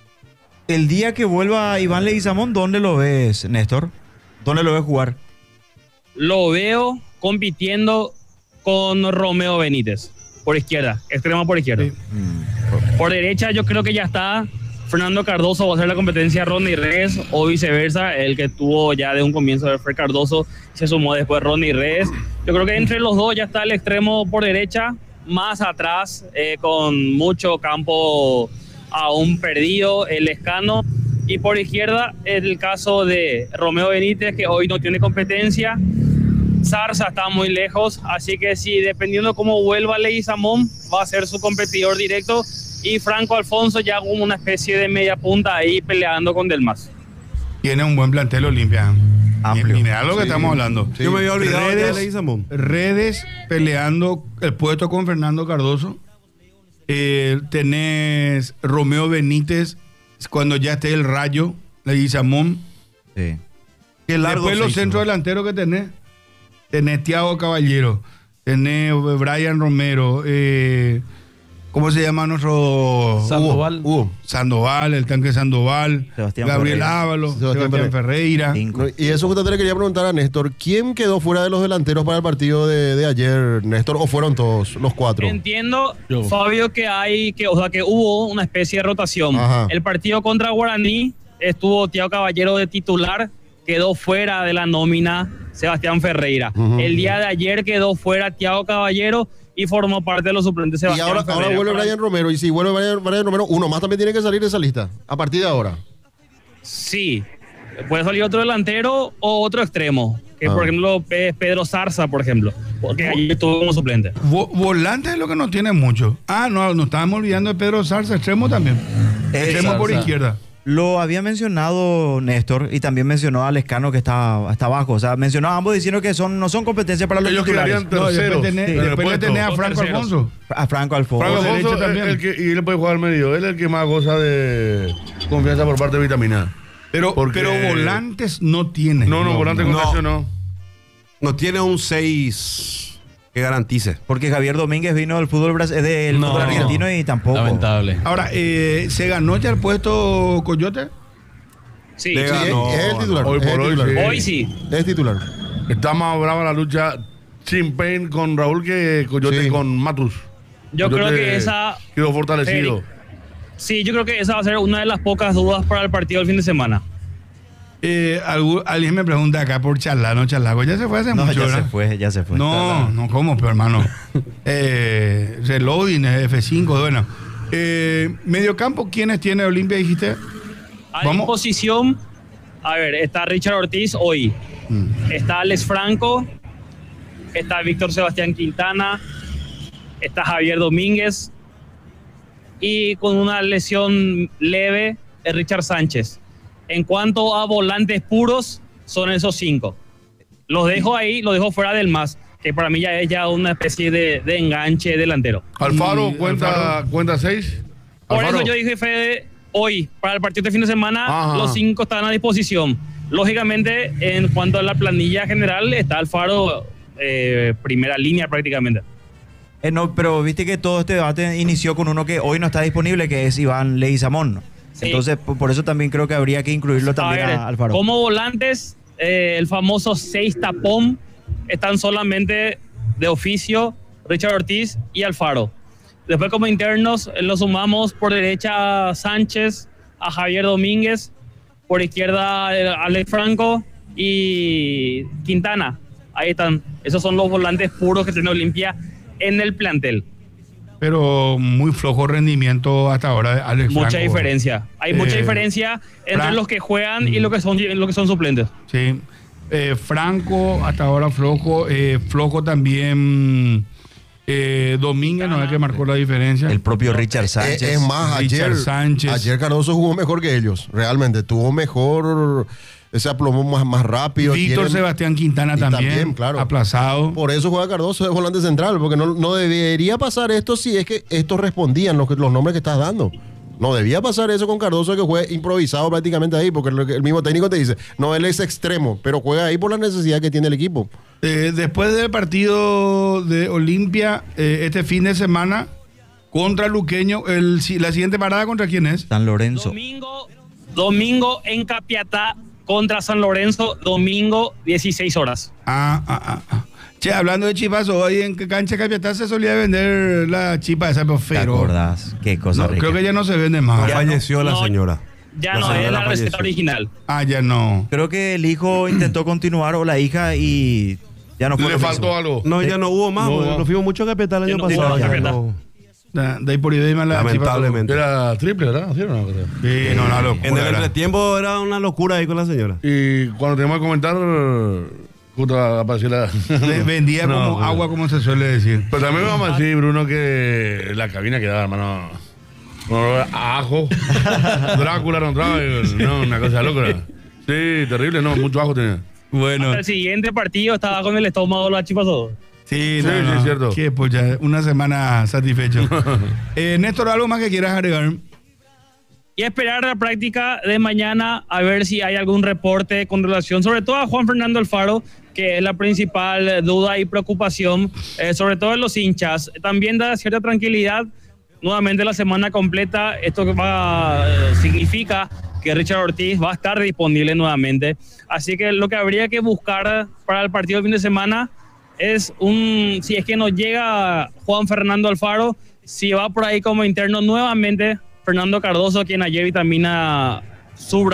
El día que vuelva Iván Leguizamón, ¿dónde lo ves, Néstor? ¿Dónde lo ves jugar? Lo veo compitiendo con Romeo Benítez, por izquierda, extremo por izquierda. Sí. Por derecha yo creo que ya está Fernando Cardoso va a hacer la competencia Ronnie Reyes o viceversa, el que tuvo ya de un comienzo fue Cardoso, se sumó después Ronnie Reyes. Yo creo que entre los dos ya está el extremo por derecha, más atrás, eh, con mucho campo aún perdido, el Lescano. Y por izquierda, el caso de Romeo Benítez, que hoy no tiene competencia. Zarza está muy lejos, así que sí, dependiendo cómo vuelva Leguizamón, va a ser su competidor directo. Y Franco Alfonso ya como una especie de media punta ahí peleando con Delmas. Tiene un buen plantel Olimpia. Amplio. Mira lo que Sí. estamos hablando. Sí. Yo me había olvidado ya de Redes, Leguizamón. Redes peleando el puesto con Fernando Cardoso. Eh, tenés Romeo Benítez cuando ya esté el Rayo, Leguizamón. Sí. Qué largo Después se los hizo. centros delanteros que tenés. Tenés Thiago Caballero, tenés Brian Romero, eh, ¿cómo se llama nuestro? Sandoval. Hugo, Hugo. Sandoval, el tanque Sandoval, Sebastián Gabriel Ferreira. Ábalos, Sebastián Sebastián, Ferreira. Cinco. No, y eso justamente le quería preguntar a Néstor. ¿Quién quedó fuera de los delanteros para el partido de, de ayer, Néstor? ¿O fueron todos los cuatro? Entiendo, Yo. Fabio, que hay, que, o sea, que hubo una especie de rotación. Ajá. El partido contra Guaraní estuvo Thiago Caballero de titular, quedó fuera de la nómina Sebastián Ferreira. Ujú. El día de ayer quedó fuera Thiago Caballero y formó parte de los suplentes Y Sebastián ahora, Ferreira. ahora vuelve Para- Brian Romero. Y si vuelve Brian, Brian Romero, uno más también tiene que salir de esa lista. A partir de ahora. Sí, puede salir otro delantero o otro extremo. Que Ah. por ejemplo es Pedro Zarza, por ejemplo, porque ayer estuvo como suplente. Vo- volante es lo que no tiene mucho. Ah, no, nos estábamos olvidando de Pedro Zarza, extremo también. Eh, Extremo por Zarza. izquierda. Lo había mencionado Néstor y también mencionó a Lescano que está, está abajo. O sea, mencionó a ambos diciendo que son, no son competencias para los Ellos titulares. quedarían No, terceros. después tenés, en el después le puesto. tenés a Dos Franco terceros. Alfonso. A Franco Alfonso. Franco Por Alfonso, derecha el- también. el que- y él puede jugar al medio. Él es el que más goza de confianza por parte de Vitamina. Pero, Porque- pero volantes no tiene. No, no, volante con no. Casio no. No tiene un seis que garantice. Porque Javier Domínguez vino del fútbol, bras- eh, del No. fútbol argentino y tampoco. Lamentable. Ahora, eh, ¿se ganó ya el puesto Coyote? Sí, Le Sí, ganó, es, es el titular. Hoy es por el hoy, titular. sí. hoy sí. Es titular. Está más brava la lucha Sin Pain con Raúl que Coyote Sí. con Matus. Yo creo Coyote que esa... quedó fortalecido. Eric. Sí, yo creo que esa va a ser una de las pocas dudas para el partido del fin de semana. Eh, algu- alguien me pregunta acá por Charlano, Charlago. Ya se fue hace No, mucho, ya se ¿verdad? fue, ya se fue. No, no, ¿cómo, pero hermano? eh, reloading, F cinco, bueno. Eh, mediocampo, ¿quiénes tiene Olimpia, dijiste? A Vamos. disposición, a ver, está Richard Ortiz hoy, está Alex Franco, está Víctor Sebastián Quintana, está Javier Domínguez y con una lesión leve es Richard Sánchez. En cuanto a volantes puros, son esos cinco. Los dejo ahí, los dejo fuera del más, que para mí ya es ya una especie de, de enganche delantero. Alfaro Y cuenta, Alfaro. cuenta seis. Por Alfaro. eso yo dije, Fede, hoy, para el partido de fin de semana, Ajá. los cinco están a disposición. Lógicamente, en cuanto a la planilla general, está Alfaro eh, primera línea prácticamente. Eh, no, pero viste que todo este debate inició con uno que hoy no está disponible, que es Iván Leguizamón. Sí. Entonces, por, por eso también creo que habría que incluirlo A también ver, a, Alfaro. como volantes, eh, el famoso seis tapón, están solamente de oficio Richard Ortiz y Alfaro. Después como internos eh, lo sumamos por derecha a Sánchez, a Javier Domínguez, por izquierda eh, Alex Franco y Quintana. Ahí están. Esos son los volantes puros que tiene Olimpia en el plantel. Pero muy flojo rendimiento hasta ahora de Alex Mucha Franco. diferencia. Hay mucha Eh, diferencia entre Fran- los que juegan y los que son, los que son suplentes. Sí. Eh, Franco, hasta ahora flojo. Eh, flojo también eh, Domínguez, no es el que marcó la diferencia. El propio Richard Es, Sánchez. es más, Richard ayer, Sánchez. ayer Cardoso jugó mejor que ellos. Realmente. Tuvo mejor. Ese aplomó más, más rápido. Víctor tiene- Sebastián Quintana y también, también, claro. aplazado. Por eso juega Cardoso de volante central, porque no, no debería pasar esto si es que estos respondían los, que- los nombres que estás dando. No debía pasar eso con Cardoso, que juegue improvisado prácticamente ahí, porque lo que el mismo técnico te dice, no, él es extremo, pero juega ahí por la necesidad que tiene el equipo. Eh, después del partido de Olimpia, eh, este fin de semana, contra Luqueño, el, si- la siguiente parada, ¿contra quién es? San Lorenzo. Domingo, domingo en Capiatá contra San Lorenzo, domingo dieciséis horas. Ah, ah, ah, ah. Che, hablando de chipas, hoy en cancha Capiatá se solía vender la chipa esa, pero ¿Te fero. acordás? Qué cosa No, rica. creo que ya no se vende más. Ya falleció la no. señora. Ya La no señora es la falleció. receta original. Ah, ya no. Creo que el hijo intentó continuar o la hija y ya no fue Le lo faltó mismo. algo. No, ya no hubo más, No, porque no. nos fuimos mucho a Capital el Ya año no hubo pasado. más ya Capital. no- Da- De ahí por idea la chipa. Lamentablemente. Era triple, ¿verdad? ¿Sí o no? Sí, no, una locura. En el era. entretiempo era una locura ahí con la señora. Y cuando teníamos que comentar, justo apareció la... Le- Vendía No, como no. agua, como se suele decir. Pero también vamos a decir, Bruno, que la cabina quedaba, hermano, un olor a ajo. Drácula no entraba, y- no, una cosa locura. Sí, terrible, no, mucho ajo tenía. Bueno. Hasta el siguiente partido estaba con el estómago los chipazos. Sí, Sí, no, sí, no. es cierto. Que pues ya una semana satisfecho. eh, Néstor, ¿algo más que quieras agregar? Y esperar la práctica de mañana a ver si hay algún reporte con relación, sobre todo a Juan Fernando Alfaro, que es la principal duda y preocupación, eh, sobre todo en los hinchas. También da cierta tranquilidad, nuevamente la semana completa, esto que va, eh, significa que Richard Ortiz va a estar disponible nuevamente. Así que lo que habría que buscar para el partido del fin de semana es un, si es que nos llega Juan Fernando Alfaro, si va por ahí como interno nuevamente Fernando Cardoso, quien ayer vitamina su